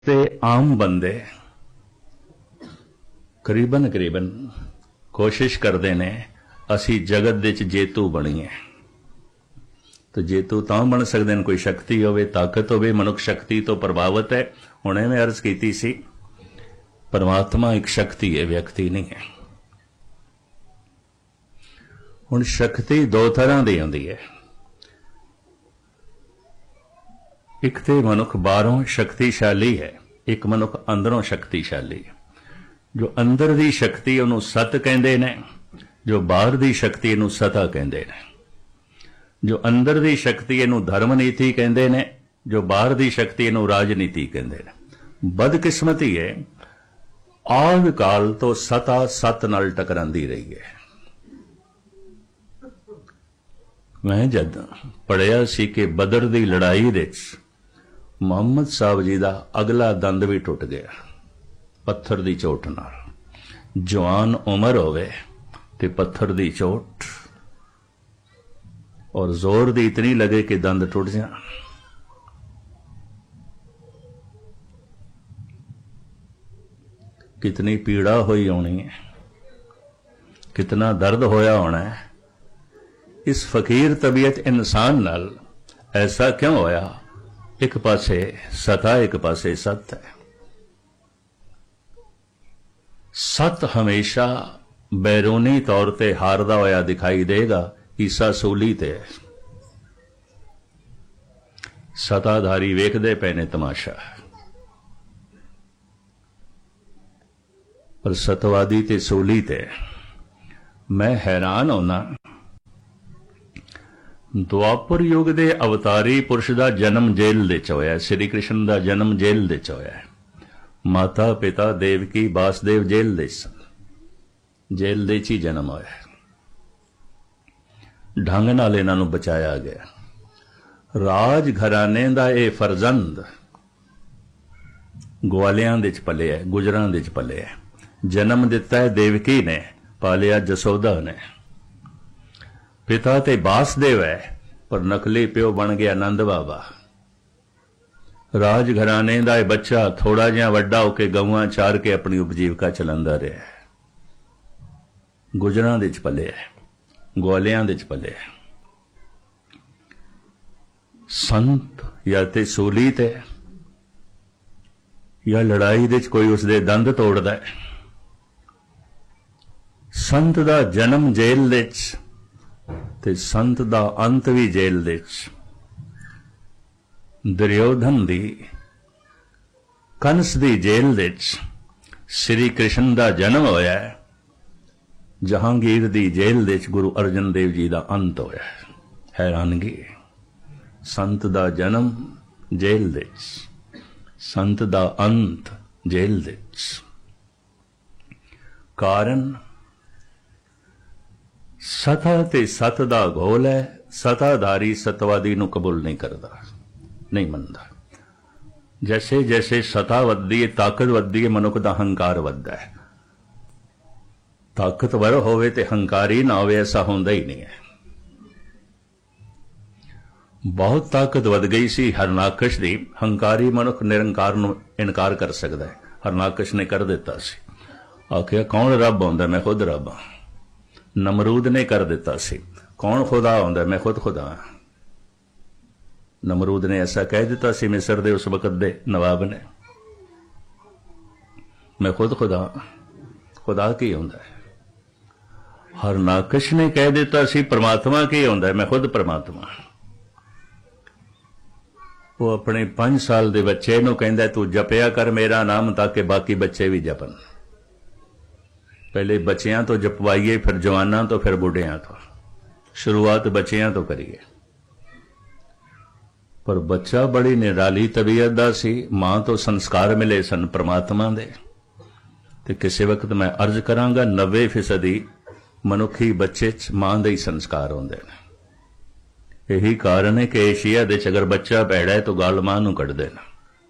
ਤੇ ਆਮ ਬੰਦੇ ਕਰੀਬਨ ਕੋਸ਼ਿਸ਼ ਕਰਦੇ ਨੇ ਅਸੀਂ ਜਗਤ ਦੇ ਵਿੱਚ ਜੇਤੂ ਬਣੀਏ। तो जेतू तां बन सकते हैं कोई शक्ति होवे, ताकत होवे। मनुख शक्ति तो प्रभावित है। हुणे मैं अर्ज की सी, परमात्मा एक शक्ति है, व्यक्ति नहीं है। हुण शक्ति दो तरह की होंदी है। एक तो मनुख बाहरों शक्तिशाली है, एक मनुख अंदरों शक्तिशाली है। जो अंदर की शक्ति उन्होंने सत कहते हैं, जो बाहर की शक्ति इहनूं सता कहते हैं। जो अंदर की शक्ति इहनूं धर्म नीति कहते हैं, जो बाहर की शक्ति इहनूं राजनीति कहते हैं। बदकिस्मती है, आद काल तो सता सत नाल टकरांदी रही है। मैं जद पढ़िया सी कि बदर की लड़ाई विच मुहम्मद साहब जी का अगला दंद भी टुट गया पत्थर की चोट नाल। जवान उम्र होवे ते पत्थर की चोट और जोर दी इतनी लगे कि दंद टूट जाए। कितनी पीड़ा हुई होनी है, कितना दर्द होया होना है। इस फकीर तबीयत इंसान नाल ऐसा क्यों होया? एक पासे सता, एक पासे सत है। सत हमेशा बैरूनी तौर पर हारदा होया दिखाई देगा। ईसा सूली ते सताधारी वेखदे पे ने तमाशा, पर सतवादी ते सूली ते मैं हैरान होना। द्वापर युग दे अवतारी पुरुष दा जन्म जेल दे च होया। श्री कृष्ण दा जन्म जेल दे च होया। माता पिता देवकी वासुदेव जेल दे सन, जेल दे च ही जन्म होया। ढंग नाल इन्हां नूं बचाया गया। राज घराने दा ये फरजंद ग्वालियां दे च पले है, गुजरां दे च पले है। जन्म दिता है देवकी ने, पालिया जसोदा ने। पिता ते वासुदेव है, पर नकली प्यो बन गया नंद बाबा। राज घराने दा ये बच्चा थोड़ा जिहा वड्डा होके गऊआं चार के अपनी उपजीविका चलांदा रहा। गुजरां दे च पले है, ग्वालियां दे च पले। संत या ते सूली ते या लड़ाई दे च कोई उसदे दंद तोड़दा है। संत दा जन्म जेल दे च ते संत दा अंत भी जेल दे च। दुर्योधन दी कंस दी जेल दे च श्री कृष्ण दा जन्म होया है। जहांगीर दी जेल दे च गुरु अर्जन देव जी दा अंत होया। हैरानगी, संत दा जन्म जेल दे च, संत दा अंत जेल दे च। कारण सता ते सत दा घोल है। सताधारी सतवादी नूं कबूल नहीं करदा, नहीं मनदा। जैसे जैसे सता वधदी है, ताकत वधदी है, मनुख दा हंकार वधदा है। ताकतवर होवे ते हंकारी ना होवे, ऐसा होंदा ही नहीं है। बहुत ताकत वध गई सी हरनाकश दी। हंकारी मनुख निरंकार नूं इनकार कर सकदा है। हरनाकश ने कर दिता सी, आखिया कौन रब होंदा? मैं खुद रब हां। नमरूद ने कर दिता सी, कौन खुदा होंदा? मैं खुद खुदा हां। नमरूद ने ऐसा कह दिता सी मिस्र दे उस वक्त दे नवाब ने, मैं खुद खुदा हां। खुदा की होंदा है? हरनाकश ने कह दिता सी परमात्मा की होंदा है, मैं खुद परमात्मा। वो अपने 5 साल के बच्चे नूं कहंदा तू जपिया कर मेरा नाम ताकि बाकी बच्चे भी जपन। पहले बच्चियां तो जपवाइए, फिर जवानां तो, फिर बुढ़ियां तो। शुरुआत बच्चियां तो करिए। पर बच्चा बड़ी निराली तबीयत दा सी। मां तो संस्कार मिले सन परमात्मा दे। ते किसी वक्त मैं अर्ज करांगा 90% मनुखी बच्चे च मां दे ही संस्कार होंदे ने। यही कारण है कि एशिया दे च अगर बच्चा भैड़ा है तो गाल मां नूं कढ देना।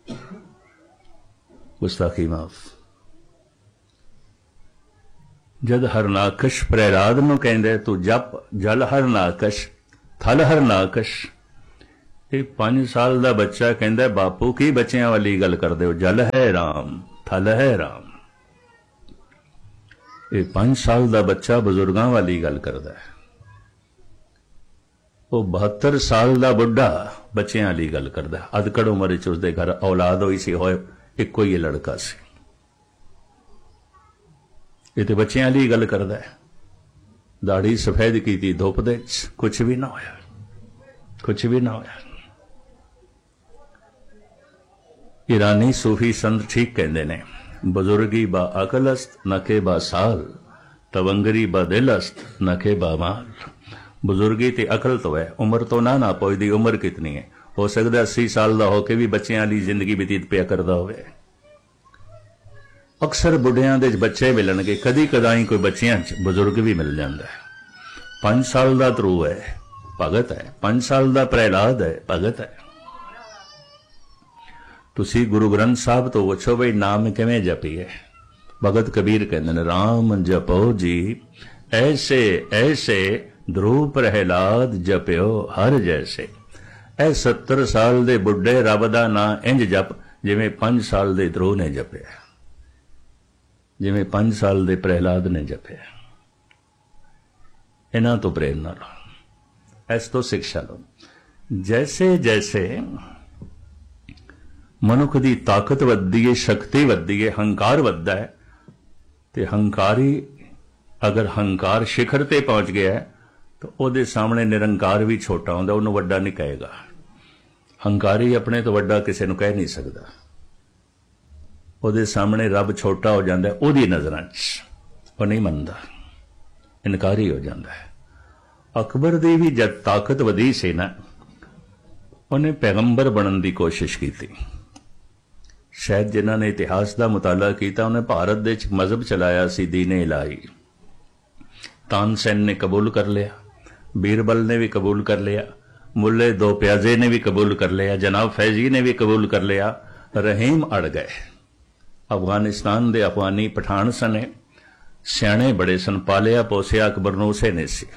गुस्ताखी माफ। जद हरनाकश प्रहलाद नूं कहंदे तू जप जल हरनाकश थल हरनाकश, ਇਹ 5 ਸਾਲ ਦਾ ਬੱਚਾ ਕਹਿੰਦਾ ਬਾਪੂ ਕੀ ਬੱਚਿਆਂ ਵਾਲੀ ਗੱਲ ਕਰਦੇ ਹੋ, ਜਲ ਹੈ ਰਾਮ ਥਲ ਹੈ ਰਾਮ। ਇਹ 5 ਸਾਲ ਦਾ ਬੱਚਾ ਬਜ਼ੁਰਗਾਂ ਵਾਲੀ ਗੱਲ ਕਰਦਾ ਹੈ। ਉਹ 72 ਸਾਲ ਦਾ ਬੁੱਢਾ ਬੱਚਿਆਂ ਵਾਲੀ ਗੱਲ ਕਰਦਾ। ਅਧਕੜ ਉਮਰ ਚ ਉਸਦੇ ਘਰ ਔਲਾਦ ਹੋਈ ਸੀ, ਹੋਏ ਇੱਕੋ ਹੀ ਲੜਕਾ ਸੀ। ਇਹ ਤੇ ਬੱਚਿਆਂ ਵਾਲੀ ਗੱਲ ਕਰਦਾ ਹੈ। ਦਾੜੀ ਸਫੈਦ ਕੀਤੀ ਧੁੱਪ ਦੇ ਚ, ਕੁਛ ਵੀ ਨਾ ਹੋਇਆ, ਕੁਛ ਵੀ ਨਾ ਹੋਇਆ। ईरानी सूफी संत ठीक कहते ने, बुजुर्गी बा अकलस्त नखे बा साल, तवंगरी बा दिलस्त नखे बा माल। बुजुर्गी ते अकल तो है, उम्र तो ना पहुंचती। उम्र कितनी है? हो सकता 80 साल का होके भी बच्चों वाली जिंदगी बतीत पिया करता हो। अक्सर बुढ़िया दे बच्चे मिलणगे, कदी कदाई कोई बच्चियां च बुजुर्ग भी मिल जाता है। 5 साल का ध्रुव है, भगत है। 5 साल का प्रहलाद है, भगत है। तुसी गुरु ग्रंथ साहब तो पुछो बई नाम किवें जपीए। भगत कबीर कहते हैं, राम जपो जी ऐसे ऐसे ध्रुव प्रहलाद जपियो हर जैसे। ऐ 70 साल दे बुढ़े रब दा नां इंज जप जिवें 5 साल दे ध्रुव ने जपिया, जिवें 5 साल दे प्रहलाद ने जपिया। इन्हां तो प्रेरणा लो, इस तो शिक्षा लो। जैसे जैसे मनुख की ताकत वधदी है, शक्ति वधदी है, हंकार वधदा है, तो हंकारी अगर हंकार शिखर ते पहुंच गया है तो ਉਹਦੇ सामने निरंकार भी छोटा होंदा, ਉਹਨੂੰ ਵੱਡਾ नहीं कहेगा। हंकारी अपने तो ਵੱਡਾ किसी ਨੂੰ कह नहीं सकता। ਉਹਦੇ सामने रब छोटा हो जाता है, ਉਹਦੀ नज़रां 'ਚ ਉਹ नहीं ਮੰਨਦਾ, इनकारी हो जाता है। अकबर दी भी जब ताकत वधी सी ना, ਉਹਨੇ पैगंबर बनने की कोशिश की। शायद जिन्होंने इतिहास का मुताला किया, उन्हें भारत दे मजहब चलाया सी दीन इलाही। तानसेन ने कबूल कर लिया, बीरबल ने भी कबूल कर लिया, मुल्ले दो प्याजे ने भी कबूल कर लिया, जनाब फैजी ने भी कबूल कर लिया। रहीम अड़ गए। अफगानिस्तान दे अफगानी पठान सने, सियाणे बड़े सन, पालिया पोसिया अकबर नूं उसे ने सी।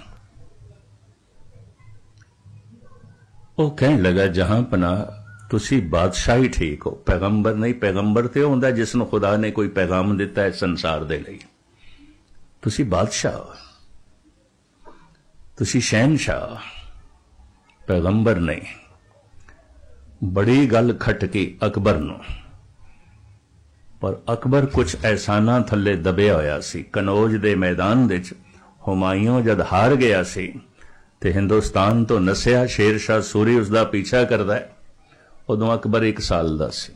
वो कहने लगा जहां पना तुसी बादशाही ठीक हो, पैगंबर नहीं। पैगंबर तो होंदा जिसनों खुदा ने कोई पैगाम दिता है संसार दे लई। तुसी बादशाह हो, तुसी शहनशाह, पैगंबर नहीं। बड़ी गल खटकी अकबर नूं, पर अकबर कुछ एहसाना थले दबिया होया सी। कनौज दे मैदान विच हुमायूं जद हार गया सी ते हिंदुस्तान तो नसिया, शेरशाह सूरी उसका पीछा करदा है। उदों अकबर 1 साल का सी।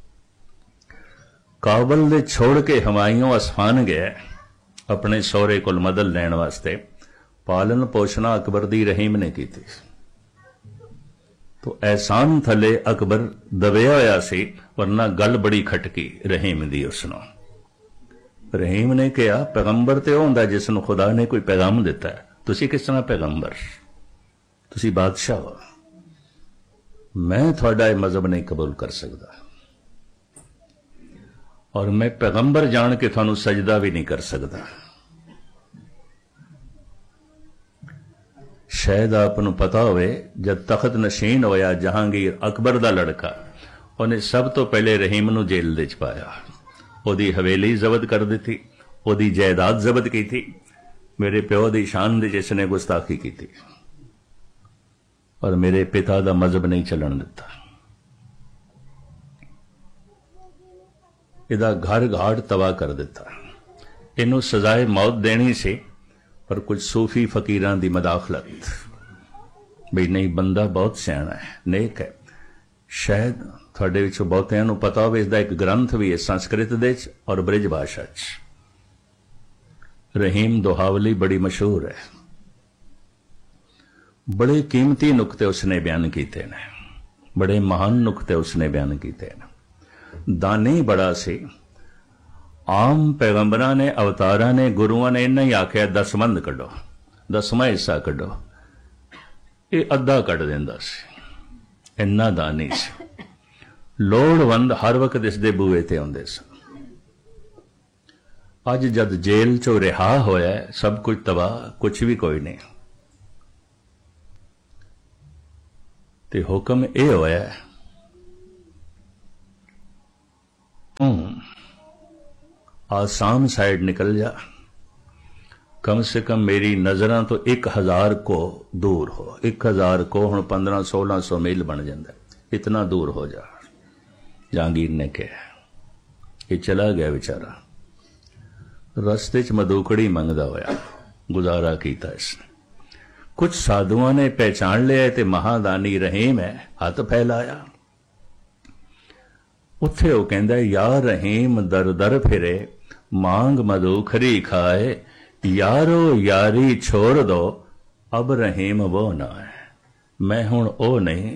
काबल दे छोड़ के हुमायूं असफान गया अपने सौरे कोल मदद लैण वास्ते। पालन पोषणा अकबर दी रहीम ने की थी। तो एहसान थले अकबर दबिया होया सी, वरना गल बड़ी खटकी रहीम दी उसनों। रहीम ने कहा पैगंबर तो होंदा जिसनों खुदा ने कोई पैगाम दिता है, तुसी किस तरह पैगंबर, तुसी बादशाह हो। मैं थोड़ा मजहब नहीं कबूल कर सकता, और मैं पैगंबर जान के थानू सजदा भी नहीं कर सकता। शायद आपनू पता होवे, जब तखत नशीन होया जहांगीर अकबर दा लड़का, उन्हें सब तो पहले रहीम नू जेल दे च पाया। ओदी हवेली जब्त कर दी, ओदी जायदाद जब्त की थी। मेरे प्यो दी शान दे जिसने गुस्ताखी की थी, और मेरे पिता दा मजहब नहीं चलन दिता। इदा घर घाट तबाह कर दिता। इनू सजाए मौत देनी सी, पर कुछ सूफी फकीरां दी मदाखलत, भी नहीं बंदा बहुत सियाणा है, नेक है। शायद थोड़े विचों बहुतियां नूं पता होवे, इसदा एक ग्रंथ भी है संस्कृत दे च और ब्रिज भाषा च। रहीम दोहावली बड़ी मशहूर है। बड़े कीमती नुकते उसने बयान किए ने, बड़े महान नुकते उसने बयान किए ने। दानी बड़ा सी। आम पैगंबरां ने, अवतारां ने, गुरुआं ने इन्ना ही आख्या 10 मंद कड्डो, 10वां हिस्सा कड्डो, ये अद्धा कड्ड दिंदा सी। इन्ना दानी सी। लोड़वंद हर वक्त इसदे बूहे ते आउंदे सन। अज जद जेल चो रिहा होया, सब कुछ तबाह, कुछ भी कोई नहीं। ਤੇ ਹੁਕਮ ਇਹ ਹੋਇਆ ਤੂੰ आसाम साइड निकल जा, कम से कम मेरी नज़रां तो 1000 को दूर हो। 1000 को हुण 1500-1600 मील बन जाता, इतना दूर हो जा। जहांगीर ने कहा, ये चला गया बेचारा, रस्ते च मदूकड़ी मंगदा होया गुजारा किया इसने। कुछ साधुओं ने पहचान लिया ते महादानी रहीम है, हथ फैलाया। उत्थे वो कहंदा, या रहीम दर दर फिरे, मांग मधुखरी खाए, यारो यारी छोड़ दो, अब रहीम वो ना है। मैं हुण ओ नहीं,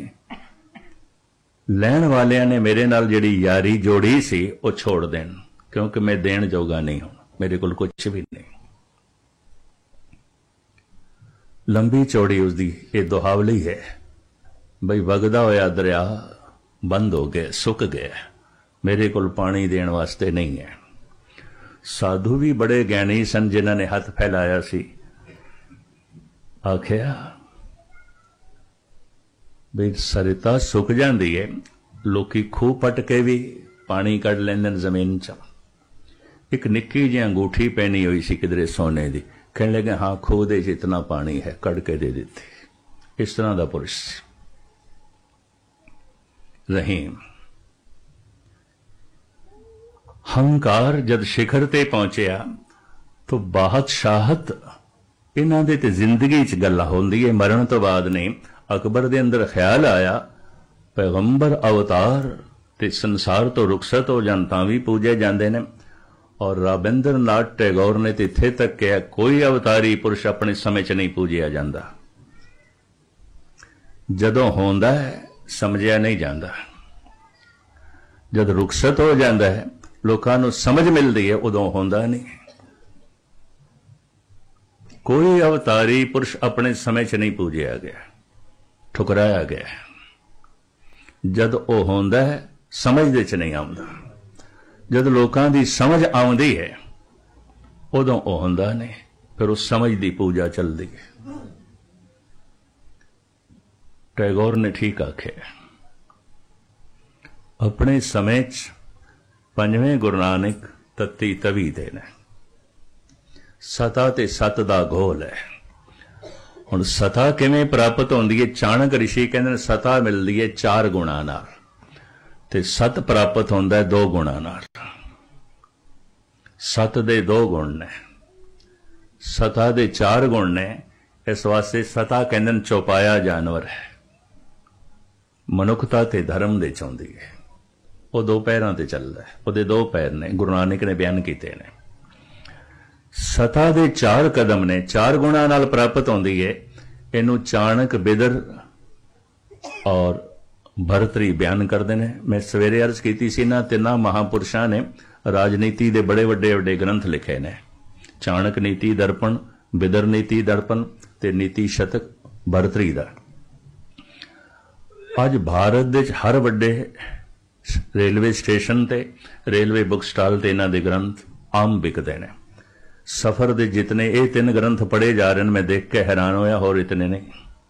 लैण वालियां ने मेरे नाल जिहड़ी यारी जोड़ी सी वो छोड़ देन, क्योंकि मैं देण जोगा नहीं हूं, मेरे कोल कुछ भी नहीं। लंबी चौड़ी उसदी ये दुहावली है बई वगदा होया दरिया बंद हो गए, सुक गए, मेरे कोल पानी देण वास्ते नहीं है। साधु भी बड़े ज्ञानी सन, जिन्हां ने हथ फैलाया सी, आखिया भी सरिता सुक जाती है, लोकी खूह पट के भी पानी कढ़ लैंदे जमीन च। एक निक्की जी अंगूठी पहनी हुई सी किधरे सोने की, कहने लगे हाँ खूह दे इतना पानी है, कढ़ के दे देती। इस तरह का पुरुष रहीम। हंकार जद शिखर ते पहुंचया तो बादशाहत इन्हां दे ते जिंदगी च गल्लां होंदी है, मरण तो बाद नहीं। अकबर दे अंदर ख्याल आया पैगंबर अवतार ते संसार तो रुखसत हो जान तां भी पूजे जांदे ने, और राबिंद्र नाथ टैगोर ने तो इत्थे तक कहा कोई अवतारी पुरुष अपने समय च नहीं पूजिया जांदा, जदों होंदा है समझिया नहीं जांदा, जद रुखसत हो जांदा है लोकां नूं समझ मिलती है, उदों होंदा नहीं। कोई अवतारी पुरुष अपने समय च नहीं पूजिया गया, ठुकराया गया। जद ओ होंदा है समझ दे च नहीं आउंदा, जद लोकां दी समझ आउंदी है उदों ओ होंदा नहीं, फिर उस समझ दी पूजा चलदी है। टैगोर ने ठीक आख्या, अपने समय च पंजवें गुरु नानक तत्ती तवी दे ने, सता ते सत दा घोल है। हुण सता किवें प्राप्त होंदी है? चाणक ऋषि कहंदे ने सता मिलदी है 4 गुणां नाल, ते सत प्राप्त होंदा है 2 गुणां नाल। सत दे 2 गुण ने, सता दे 4 गुण ने। इस वास्ते सता कहंदे ने चौपाया जानवर है, मनुखता ते धर्म दे चाहुंदी है। वो 2 पैरां ते चलदा है, ਉਹਦੇ 2 पैर ने, गुरु नानक ने बयान कीते ने। सता दे 4 कदम ने, 4 गुणां नाल प्राप्त होंदी है। इनू चाणक, बिदर और भरतरी बयान करते हैं। मैं सवेरे अर्ज की सी, इन्हां तिन्हां महापुरुषां ने राजनीति के बड़े वड्डे वड्डे ग्रंथ लिखे ने, चाणक नीति दर्पण, बिदर नीति दर्पण ते नीति शतक भरतरी दा। अज भारत दे हर वड्डे रेलवे स्टेशन ते, रेलवे बुक स्टाल ते इन्हां दे ग्रंथ आम बिकते हैं। सफर दे जितने ये 3 ग्रंथ पढ़े जा रहे हैं, मैं देख के हैरान होया, होर इतने नहीं।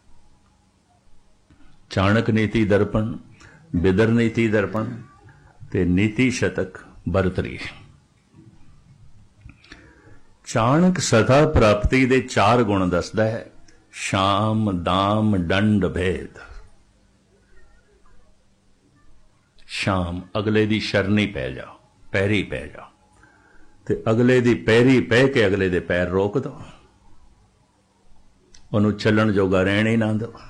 चाणक नीति दर्पण, बिदर नीति दर्पण ते नीति शतक भरतरी। चाणक सता प्राप्ति दे 4 गुण दसदा है, शाम, दाम, दंड, भेद। शाम, अगले दी शरणी पै जाओ, पैरी पै जाओ, ते अगले दी पैरी पै के अगले दे पैर रोक दो, उन्होंने चलन जोगा रहने ही ना दो।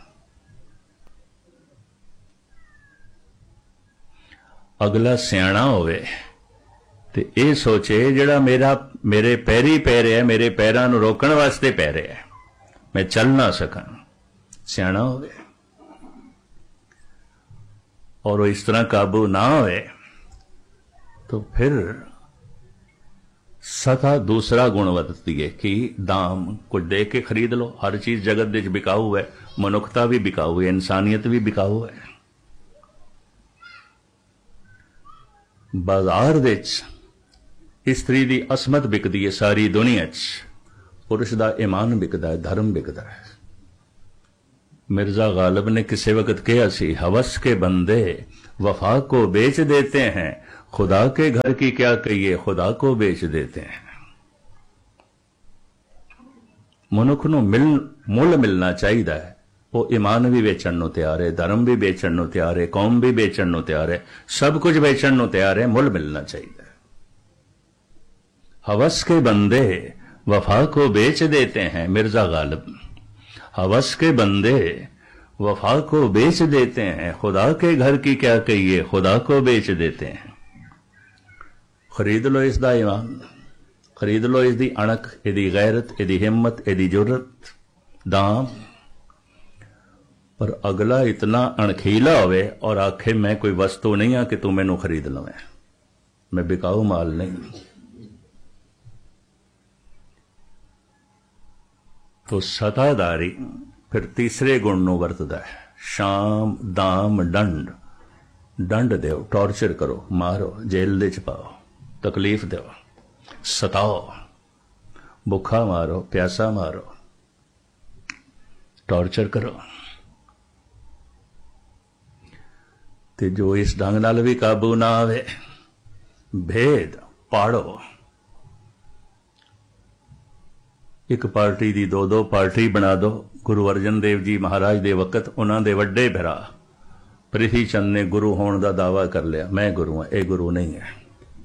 अगला सियाणा होवे ते ये सोचे जिहड़ा मेरे पैरी पै रहा है, मेरे पैरां नूं रोकण वास्ते पै रहा है, मैं चल ना सकां, सियाणा होवे। और वो इस तरह काबू ना होए तो फिर सता दूसरा गुण वरतती है कि दाम, कुछ दे के खरीद लो। हर चीज जगत दे बिकाऊ है, मनुखता भी बिकाऊ है, इंसानियत भी बिकाऊ है। बाजार दे स्त्री दी असमत बिकदी है सारी दुनिया च, पुरुष दा ईमान बिकदा है, धर्म बिकदा है। मिर्जा गालिब ने किसी वक्त कहा सी, हवस के बंदे वफा को बेच देते हैं, खुदा के घर की क्या कहिए, खुदा को बेच देते हैं। मनुख नूं मुल मिलना चाहिए है। वो ईमान भी बेचण नूं तैयार है, धर्म भी बेचण नूं तैयार है, कौम भी बेचण नूं तैयार है, सब कुछ बेचण नूं तैयार है। मुल मिलना चाहिए। हवस के बंदे वफा को बेच देते हैं, मिर्जा गालिब। हवस के बंदे वफा को बेच देते हैं, खुदा के घर की क्या कहिए, खुदा को बेच देते हैं। खरीद लो इसदा ईमान, खरीद लो इसदी अणख, इहदी गैरत, इहदी हिम्मत, इहदी जुर्रत, दाम। पर अगला इतना अणखीला होवे और आखे मैं कोई वस्तु नहीं हाँ कि तू मैनू खरीद लवें, मैं बिकाऊ माल नहीं। तो सताधारी फिर तीसरे गुण नूं वरतदा है, शाम दाम दंड। दंड दो, टॉर्चर करो, मारो, जेल दे च पाओ, तकलीफ दो, सताओ, भुखा मारो, प्यासा मारो, टॉर्चर करो। ते जो इस ढंग नाल भी काबू ना आवे, भेद पाड़ो। एक पार्टी दी दो दो पार्टी बना दो। गुरु अर्जन देव जी महाराज दे वक्त उन्हां दे वड्डे भरा प्रिथी चंद ने गुरु होने का दावा कर लिया, मैं गुरु हाँ, ये गुरु नहीं है।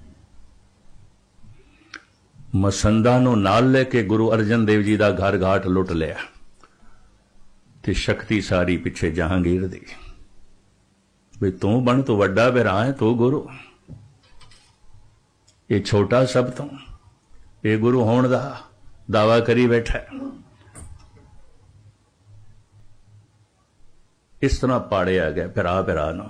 मसंदा नूं नाल लेके गुरु अर्जन देव जी का घर घाट लुट लिया ते शक्ति सारी पिछे जहांगीर दी। भी तू बन, तू वड्डा भरा है, तू गुरु, ये छोटा सब तो, ये गुरु होने का दावा करी बैठा है। इस तरह पाड़िया गया भरा भरा नूं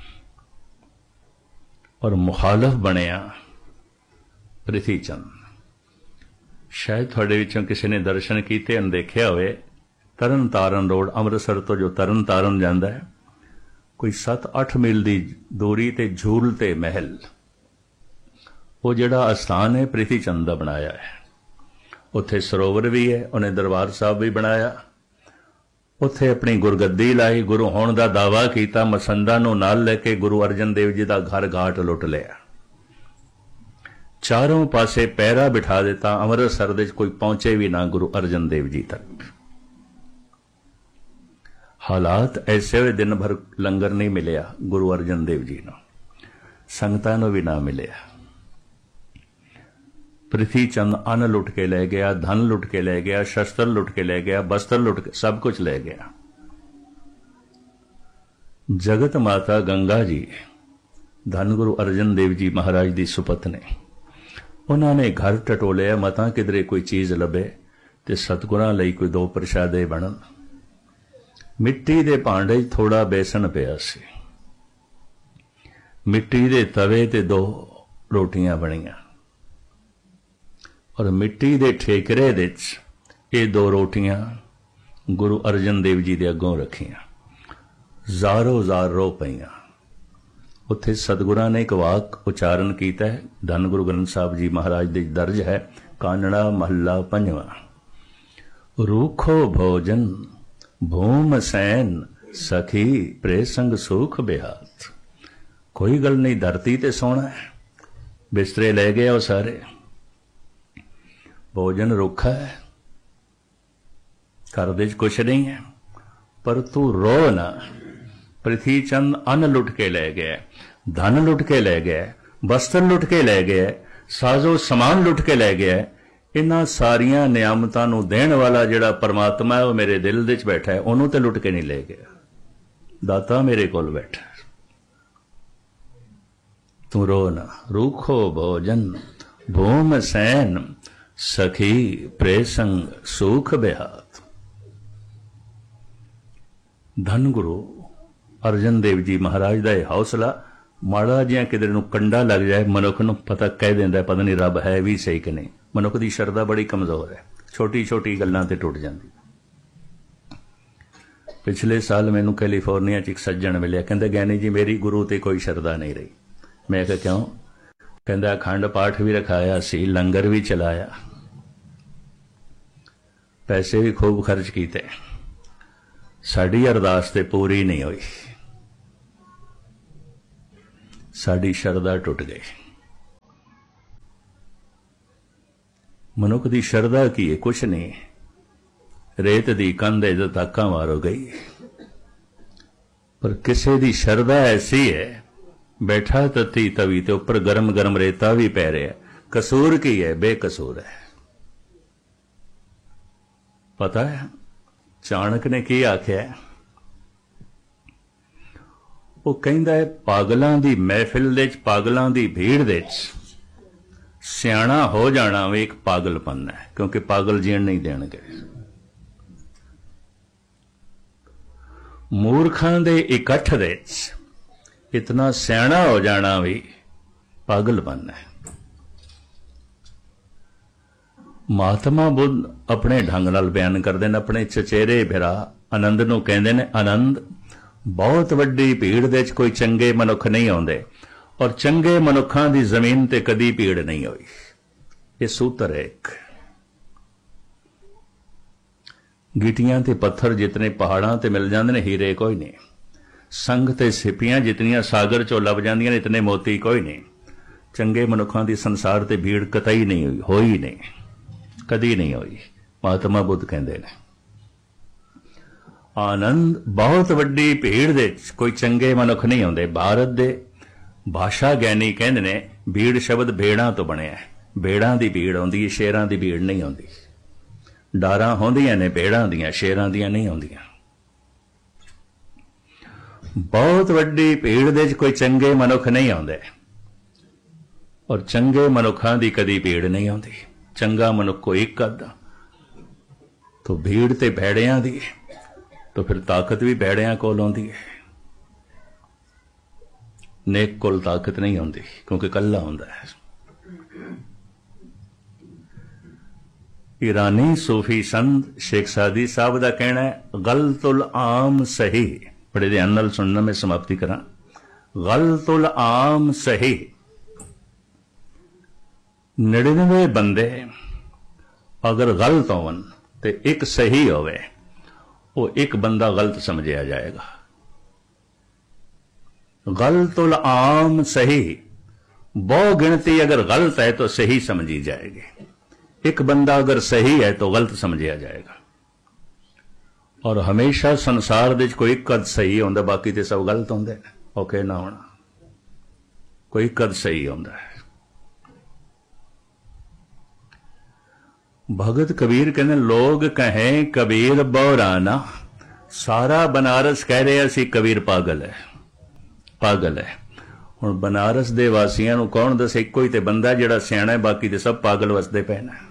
और मुखालफ बनिया प्रिथी चंद। शायद थोड़े विचों किसी ने दर्शन कीते अन देखिया होवे, तरन तारन रोड अमृतसर तो जो तरन तारन जांदा है, कोई 7-8 मील की दूरी ते झूल ते महल, वो जिहड़ा अस्थान है प्रिथी चंद दा बनाया है। उत्थे सरोवर भी है, उन्हें दरबार साहब भी बनाया, उत्थे अपनी गुरगद्दी लाई, गुरु होने का दावा किया, मसंदा नूं नाल लेके गुरु अर्जन देव जी का घर घाट लुट लिया, चारों पासे पैरा बिठा दिता, अमृतसर दे कोई पहुंचे भी ना गुरु अर्जन देव जी तक। हालात ऐसे हुए, दिन भर लंगर नहीं मिलिया गुरु अर्जन देव जी नूं, संगतां नूं भी ना मिलिया। प्रिथी चंद अन्न लुट के ले गया, धन लुट के ले गया, शस्त्र लुट के ले गया, वस्त्र लुट के, सब कुछ ले गया। जगत माता गंगा जी धन गुरु अर्जन देव जी महाराज की सुपत्नी, उन्होंने घर टटोलिया, मतां किधरे कोई चीज लभे ते सतगुरां लई कोई दो प्रशादे बनन। मिट्टी दे भांडे थोड़ा बेसन पिया सी, मिट्टी दे तवे ते 2 रोटियां बनियां और मिट्टी दे ठेकरे दे ये 2 रोटियां गुरु अर्जन देव जी दे अगों रखियां। ज़ारो ज़ार रो पईयां। उत्थे सतगुरां ने एक वाक उचारण कीता है, धन गुरु ग्रंथ साहब जी महाराज दे दर्ज है, कानड़ा महला 5वां। रूखो भोजन भूम सैन, सखी प्रेसंग सुख बेहात। कोई गल नहीं, धरती ते सोना है, बिस्तरे ले गए वो सारे, भोजन रुखा है, घर दे कुछ नहीं है, पर तू रो ना। प्रिथी चंद अन्न लुट के ले गए, धन लुट के ले गए, वस्त्र लुट के ले गए, साजो समान लुट के ले गए। इन्हां सारियां नियामतां नूं देण वाला जिहड़ा परमात्मा है, वो मेरे दिल दे च बैठा है, उहनूं ते लुट के नहीं ले गया। दाता मेरे कोल बैठा, तू रो ना। रूखो भोजन भूम सैन, सखी प्रेसंग सुख बेहात। धन गुरु अर्जन देव जी महाराज का यह हौसला, माड़ा जिहा किधर नूं कंडा लग जाए, मनुख नूं पता कह देंदा पता नहीं रब है भी सही कि नहीं। मनुख की शरदा बड़ी कमजोर है, छोटी छोटी गल्लां ते टुट जाती। पिछले साल मैनू कैलीफोर्निया च एक सज्जन मिले, कहते ज्ञानी जी मेरी गुरु ते कोई शरदा नहीं रही। मैं कहा क्यों? कहता अखंड पाठ भी रखाया सी, लंगर भी चलाया, पैसे भी खूब खर्च किए, साड़ी अरदास ते पूरी नहीं हुई, साड़ी शरदा टुट गई। मनुख दी शरदा की है? कुछ नहीं, रेत दी कंध है जो ताका मारो गई। पर किसी दी शरदा ऐसी है, बैठा तती तवी ते उपर गरम गरम रेता भी पै रहा, कसूर की है? बेकसूर है। पता है चाणक ने की आख्या? वो कहंदा है पागलों की महफिल दे, पागलों की भीड़ दे सियाणा हो जाना भी एक पागलपन है, क्योंकि पागल जीण नहीं देणगे। मूर्खां दे इकट्ठ दे इतना सियाणा हो जाना भी पागलपन है। महात्मा बुद्ध अपने ढंग नाल बयान करते हैं, अपने चचेरे भिरा आनंद नूं कहंदे ने, आनंद बहुत वड्डी भीड़ दे कोई चंगे मनुख नहीं आउंदे, और चंगे मनुखां दी जमीन ते कदी भीड़ नहीं हुई। ये सूत्र है एक। गिटियां ते पत्थर जितने पहाड़ां ते मिल जांदे ने, हीरे कोई नहीं। संग ते सिपियां जितनियां सागर चों लभ जांदियां ने, इतने मोती कोई नहीं। चंगे मनुखां दी संसार ते भीड़ कतई नहीं हुई, होई नहीं, कदी नहीं हुई। महात्मा बुद्ध कहंदे ने आनंद बहुत वड्डी भीड़ दे कोई चंगे मनुख नहीं आउंदे। भारत दे भाषा ज्ञानी कहंदे ने भीड़ शब्द भेड़ां तो बनिया है। भेड़ां दी भीड़ आउंदी है, शेरां दी भीड़ नहीं आउंदी। डारां होंदियां ने भेड़ां दियां, शेरां दियां नहीं आउंदियां। बहुत वड्डी भीड़ दे कोई चंगे मनुख नहीं आउंदे, और चंगे मनुखां दी कदी भीड़ नहीं आउंदी। चंगा मनुख कोई एक अद्धा, तो भीड़ ते भेड़ियां दी, तो फिर ताकत भी भेड़ियां कोल आउंदी है। नेक कोल ताकत नहीं आउंदी, क्योंकि कल्ला हुंदा है। ईरानी सूफी संत शेख सादी साहब का कहना है, गलतुल आम सही। बड़े ध्यान नाल सुनना, मैं समाप्ति करा। गलतुल आम सही, 99 बंदे अगर गलत होवन ते एक सही होवे, वो एक बंदा गलत समझिया जाएगा। गलतुल आम सही, बहु गिनती अगर गलत है तो सही समझी जाएगी। एक बंदा अगर सही है तो गलत समझिया जाएगा। और हमेशा संसार दे कोई एक कद सही होंदा, बाकी ते सब गलत होंदे ने। ओके ना होना, कोई कद सही होंदा है। भगत कबीर कहने, लोग कहें कबीर बौराना, सारा बनारस कह रहे असी कबीर पागल है, पागल है। हुण बनारस दे वासियां नूं कौन दसे? इक्को ही ते बंदा जिहड़ा सियाणा है, बाकी ते सब पागल वसदे पए ने।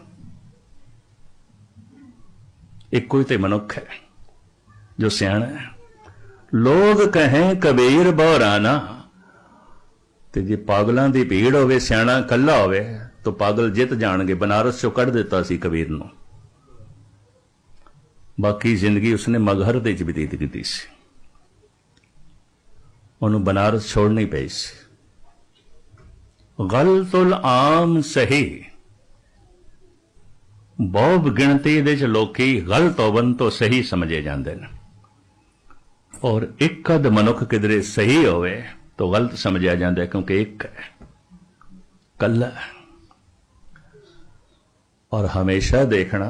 इक्को ही ते मनुख है जो सियाणा है। लोग कहें कबीर बौराना, ते जे पागलों की भीड़ होवे, सियाणा कल्ला होवे, तो पागल जित जाणगे। बनारस चों कढ़ दिता सी कबीर नूं, बाकी जिंदगी उसने मगहर दे विच बतीत कीती सी। उन्होंने बनारस छोड़नी पई सी। गलतुल आम सही, बहुत गिणती दे लोकी गलत होवन तो सही समझे जाते हैं, और एक अद मनुख किधरे सही होवे तो गलत समझा जाता है, क्योंकि एक है, कल्ला है। और हमेशा देखना,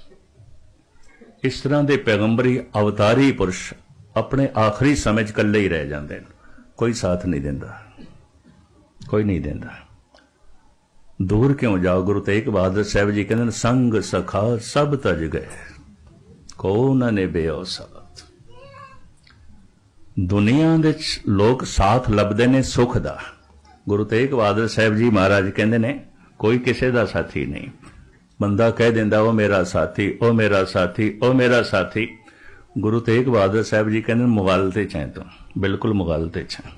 इस तरह के पैगंबरी अवतारी पुरुष अपने आखिरी समय कल्ले ही रह जाते हैं, कोई साथ नहीं देता, कोई नहीं देता। दूर क्यों जाओ? गुरु तेग बहादुर साहब जी कहते, संग सखा सब तज गए, को न निभ्यो साथ। दुनिया दे लोग साथ लभदे ने सुख दा। गुरु तेग बहादुर साहब जी महाराज कहते ने, कोई किसी का साथी नहीं। बंदा कह देंदा ओ मेरा साथी, ओ मेरा साथी, ओ मेरा साथी। गुरु तेग बहादुर साहब जी कहते मुगालते चाहे, तो बिल्कुल मुगालते चाहे।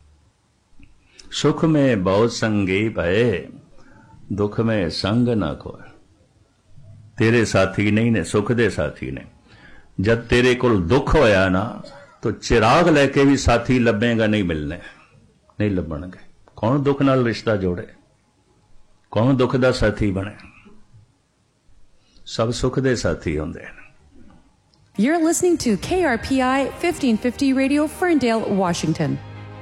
सुख में बहुत संगी भय, दुख में संग ना कोई। तेरे साथी नहीं ने, सुख दे साथी ने। जब तेरे को दुख होया ना, तो चिराग लैके भी साथी लभेगा नहीं, मिलने नहीं लभणगे। कौन दुख नाल रिश्ता जोड़े? कौन दुख दा साथी बने? सब सुख दे साथी होंदे हैं। You're listening to KRPI 1550 Radio, Ferndale, Washington.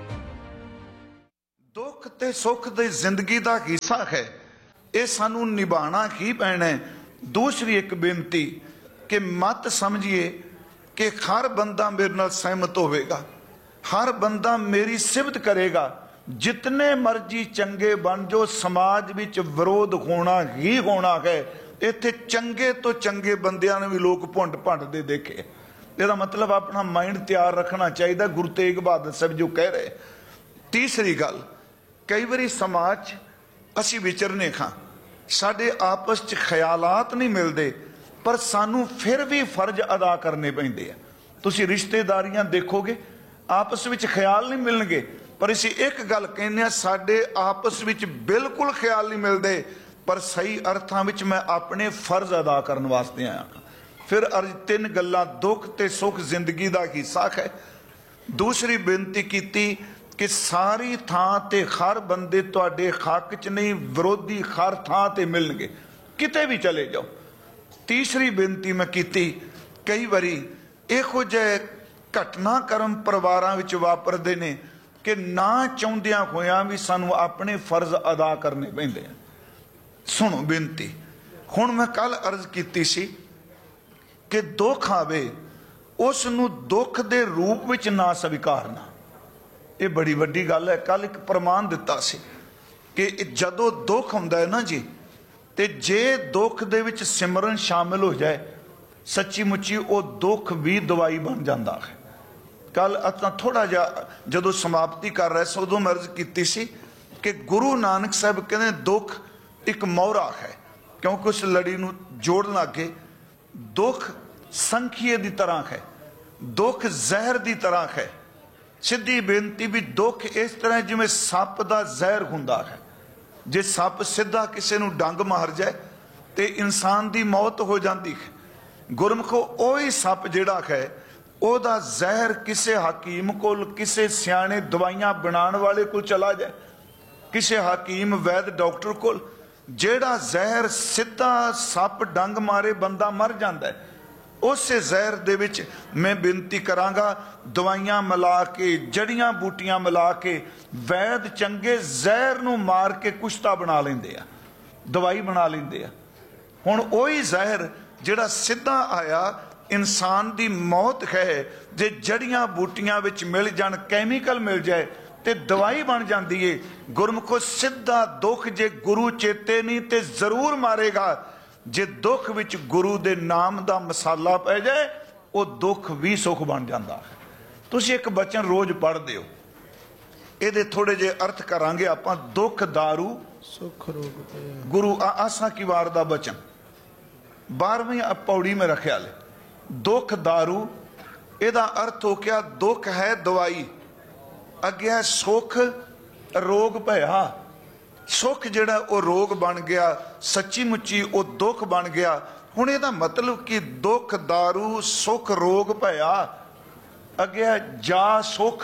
दुख ते सुख दे जिंदगी दा हिस्सा है, ये सानू निभाना ही पैना है। दूसरी एक बेनती कि मत समझिए कि हर बंदा मेरे नाल सहमत होवेगा, हर बंदा मेरी सिफत करेगा। जितने मर्जी चंगे बन जो, समाज विच विरोध होना ही होना है। इत्थे चंगे तो चंगे बंदियां ने भी लोग भुंड भंडदे देखे। इसदा मतलब अपना माइंड तैयार रखना चाहिए। गुरु तेग बहादुर साहब जो कह रहे। तीसरी गल, कई बारी समाज असी विचरने खां, साडे आपस च ख्यालात नहीं मिलते, पर सानू फिर भी फर्ज अदा करने पैंदे आ। तुसीं रिश्तेदारियां देखोगे, आपस विच ख्याल नहीं मिलणगे, पर असीं एक गल कहने आ, साडे आपस विच बिल्कुल ख्याल नहीं मिलते, पर सही अर्थां विच मैं अपने फर्ज अदा करने वास्ते आया। फिर अर्ज तीन गल्लां, दुख ते सुख जिंदगी दा हिस्सा है। दूसरी बेनती कीती कि सारी थां ते हर बंदे तुहाडे हक च नहीं, विरोधी हर थां ते मिलणगे, किते भी चले जाओ। तीसरी बेनती मैं कीती, कई बारी इहो जिहे घटनाक्रम परिवारां विच वापरदे ने कि ना चाहुंदियां होइयां भी सानू अपने फर्ज अदा करने पैंदे। सुनो बेनती, हुण मैं कल अर्ज कीती सी कि दुख आवे उस नू दुख दे रूप विच ना स्वीकारना। ये बड़ी वड्डी गल है। कल एक प्रमाण दिता सी कि जदों दुख हुंदा है ना जी, ते जे दुख दे विच सिमरन शामिल हो जाए, सच्ची मुच्ची वो दुख भी दवाई बन जाता है। कल अपना थोड़ा जिहा जदों समाप्ति कर रहे थे उदों मैं अर्ज कीती सी कि गुरु नानक साहब कहते दुख एक मोहरा है, क्योंकि उस लड़ी नूं जोड़न लगे। दुख संखीए की तरह है, दुख जहर की तरह है। सीधी बेनती भी दुख इस तरह जिवें सप का जहर हुंदा है। जे सप सीधा किसी नूं डंग मार जाए तो इंसान की मौत हो जाती है। गुरमुखो ओही सप जिहड़ा है, ओहदा जहर किसी हकीम कोल, किसी सियाणे दवाइयां बनाने वाले कोल चला जाए, किसी हकीम वैद डॉक्टर कोल, जेड़ा जहर सीधा सप डंग मारे बंदा मर जाता है। उस जहर दे विच मैं बेनती करांगा, दवाइयां मिला के, जड़ियां बूटियां मिला के, वैद चंगे जहर नूं मार के कुश्ता बना लेंदे आ, दवाई बना लेंदे आ। हुण ओही जहर जेड़ा सीधा आया इंसान दी मौत है, जे जड़ियां बूटियां विच मिल जाण, कैमिकल मिल जाए ते दवाई बन जाती है। गुरमुखो सीधा दुख जे गुरु चेते नहीं ते जरूर मारेगा। जे दुख विच गुरु दे नाम दा मसाला पै जाए, वो दुख भी सुख बन जाता है। तुसीं एक बचन रोज पढ़दे हो, इहदे थोड़े जे अर्थ करांगे आपां। दुख दारू सुख रोग गुरु आसा की वार दा बचन 12वीं पौड़ी में रखे ले। दुख दारू, इहदा अर्थ हो गया दुख है दवाई, अगे है सुख रोग भया। सुख जिहड़ा वो रोग बन गया, सच्ची मुच्ची वो दुख बन गया। हुण इहदा मतलब कि दुख दारू सुख रोग भया, अगे है जा सुख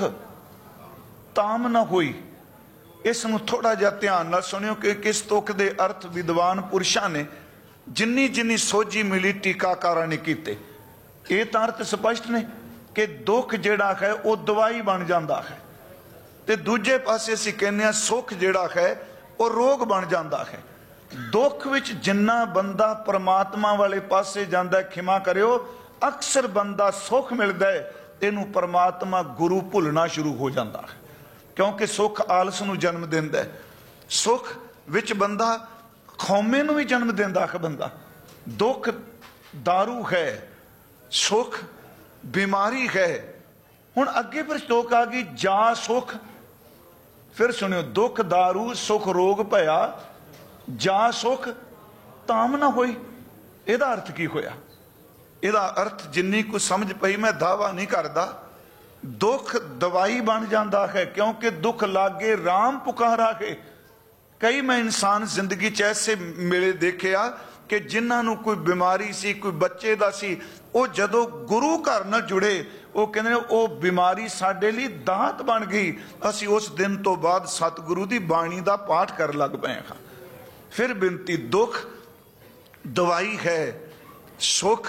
ताम न होई। इस नूं थोड़ा जिहा ध्यान नाल सुनियो कि किस तुक दे अर्थ विद्वान पुरुषां ने जिन्नी जिन्नी सोझी मिली टीकाकारां ने कीते। ये तां अर्थ स्पष्ट ने कि दुख जिहड़ा है वो दवाई बन जाता है, ते दूजे पासे असीं कहने सुख जिहड़ा है वो रोग बन जाता है। दुख विच जिन्ना बंदा परमात्मा वाले पासे जांदा है, खिमा करियो, अक्सर बंदा सुख मिलता है, इनू परमात्मा गुरु भुलना शुरू हो जाता है, क्योंकि सुख आलस नूं जन्म दिंदा है। सुख विच बंदा खौमे नूं भी जन्म दिंदा है। बंदा दुख दारू है, सुख बीमारी है। हुण अगे फिर स्टोक आ गई जा सुख। फिर सुनियो, दुख दारू सुख रोग भया, जा सुख ताम ना होई। इहदा अर्थ की होया? इहदा अर्थ जिन्नी कुछ समझ पई, मैं दावा नहीं करदा, दुख दवाई बन जाता है, क्योंकि दुख लागे राम पुकारा है। कई मैं इंसान जिंदगी च ऐसे मिले देखे आ कि जिन्होंने कोई बीमारी सी, कोई बच्चे दा सी, वो जदों गुरु घर नाल जुड़े, वो कहते वो बीमारी साडे लई दात बन गई। असी उस दिन तो बाद सतगुरु की बाणी का पाठ कर लग पे हाँ। फिर बिनती, दुख दवाई है, सुख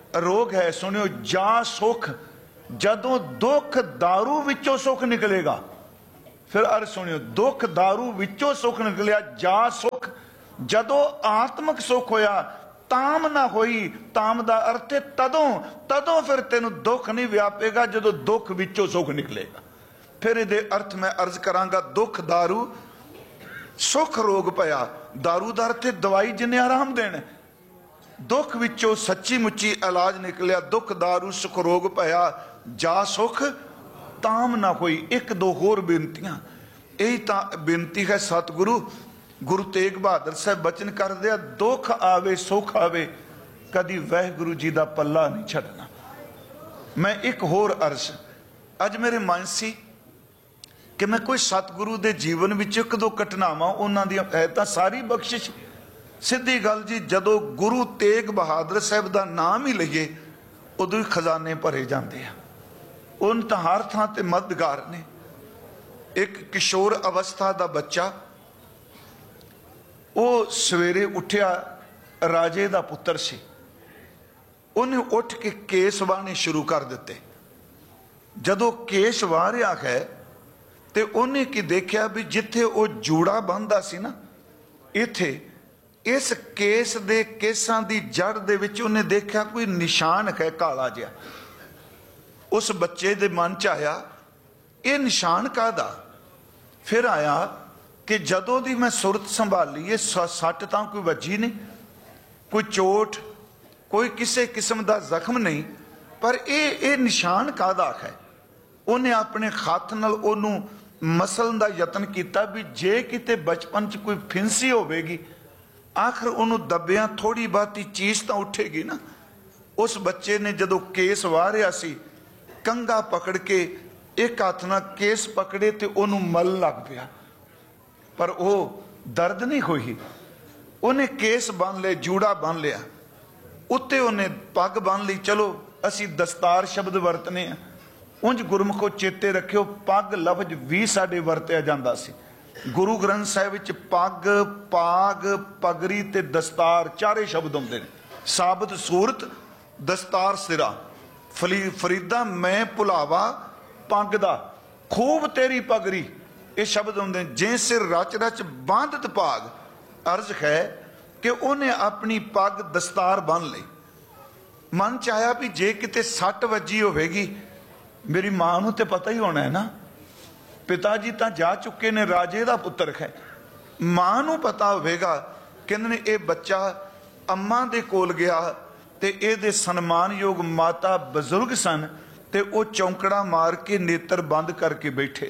रोग है, सुनियो, जा सुख, जदों दुख दारू विचों सुख निकलेगा। फिर अर्थ सुनियो, दुख दारू विचों सुख निकलिया, जा सुख, जदों आत्मक सुख होया ताम ना होई। ताम दा अर्थ है तदों, तदों फिर तेनू दुख नहीं व्यापेगा जदों दुख विचों सुख निकलेगा। फिर ये अर्थ मैं अर्ज करांगा, दुख दारू सुख रोग पया। दारू दा अर्थ है दवाई जिन्हें आराम देना। दुख विचों सच्ची मुच्ची इलाज निकलिया, दुख दारू सुख रोग पया, जा सुख ताम ना होई। एक दो होर बेनतियां, यही तां बेनती है सतगुरु गुरु तेग बहादुर साहब बचन कर दिया, दुख आवे सुख आवे कदी वाहिगुरु जी दा पल्ला नहीं छड्डना। मैं एक होर अर्ज अज मेरे मन सी कि मैं कोई सतगुरु दे जीवन विच एक दो घटनावां उन्हां दी है तां सारी बख्शिश। सीधी गल जी, जदों गुरु तेग बहादुर साहब दा नाम ही लईए उदों ही खजाने भरे जाते हैं। उन तां हर थां ते मददगार ने। एक किशोर अवस्था दा बच्चा, वो सवेरे उठिया, राजे दा पुत्र सी, उन्हें उठ के केस वाहने शुरू कर दिते। जदों केस वाह रहा है ते उन्हें की देखिया भी जिथे वो जूड़ा बंधा सी ना, इथे इस केस दे केसां दी जड़ दे विच उन्हें देखिया कोई निशान है काला जिहा। उस बच्चे दे मन च आया ये निशान कादा। फिर आया कि जदों दी मैं सुरत संभाली ये सट तां कोई वजी नहीं, कोई चोट, कोई किसी किस्म का जख्म नहीं, पर ये निशान कादा है। उन्हें अपने हथ नाल ओनू मसलन का यतन किया भी जे किते बचपन च कोई फिंसी होगी, आखिर उन्होंने दबिया थोड़ी बहुती चीज तो उठेगी ना। उस बच्चे ने जदों केस वाह रहा सी, कंघा पकड़ के एक हाथ नाल केस पकड़े तो उन्होंने मल लग पिया, पर वो दर्द नहीं हुई। उन्हें केस बन ले, जूड़ा बन लिया, उत्ते उन्हें पग बन ली। चलो असी दस्तार शब्द वरतने हैं, उंज गुरमुखो चेते रखियो पग लफ्ज भी साडे वरतिया जांदा सी। गुरु ग्रंथ साहिब विच पग, पाग, पगड़ी ते दस्तार चारे शब्द होंदे ने। साबत सूरत, दस्तार सिरा, फरीदा मैं भुलावा पग दा, खूब तेरी पगड़ी, ये शब्द होंदे। जे सिर रच रच बांधत पाग, अर्ज है कि उन्हें अपनी पग दस्तार बन ली। मन च आया भी जे किते सट वजी होगी, मेरी मां नूं ते पता ही होना है ना, पिता जी तो जा चुके ने, राजे का पुत्र है, मां नूं पता होगा। कहंदे ने ये बच्चा अम्मा दे कोल गया ते ये सन्मानयोग माता बजुर्ग सन ते वो चौंकड़ा मार के नेत्र बंद करके बैठे।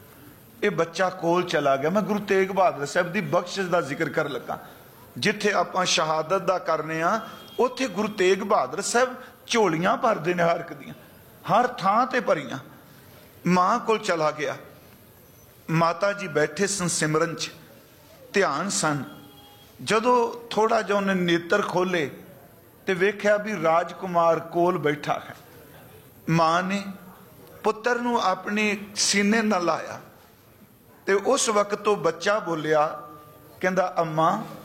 ये बच्चा कोल चला गया। मैं गुरु तेग बहादुर साहब की बख्शिश का जिक्र कर लगा। जिथे आपां शहादत का करने आ, उत्थे गुरु तेग बहादुर साहब झोलियां भरदे ने, हर एक दियां, हर थां ते भरियां। मां कोल चला गया, माता जी बैठे सन सिमरन च, ध्यान सन। जदों थोड़ा जिहा उन्हें नेत्र खोले तो वेख्या भी राजकुमार कोल बैठा है। मां ने पुत्र नूं अपनी सीने नाल लाया ते उस वक्त तो बच्चा बोलिया, कहंदा अम्मा,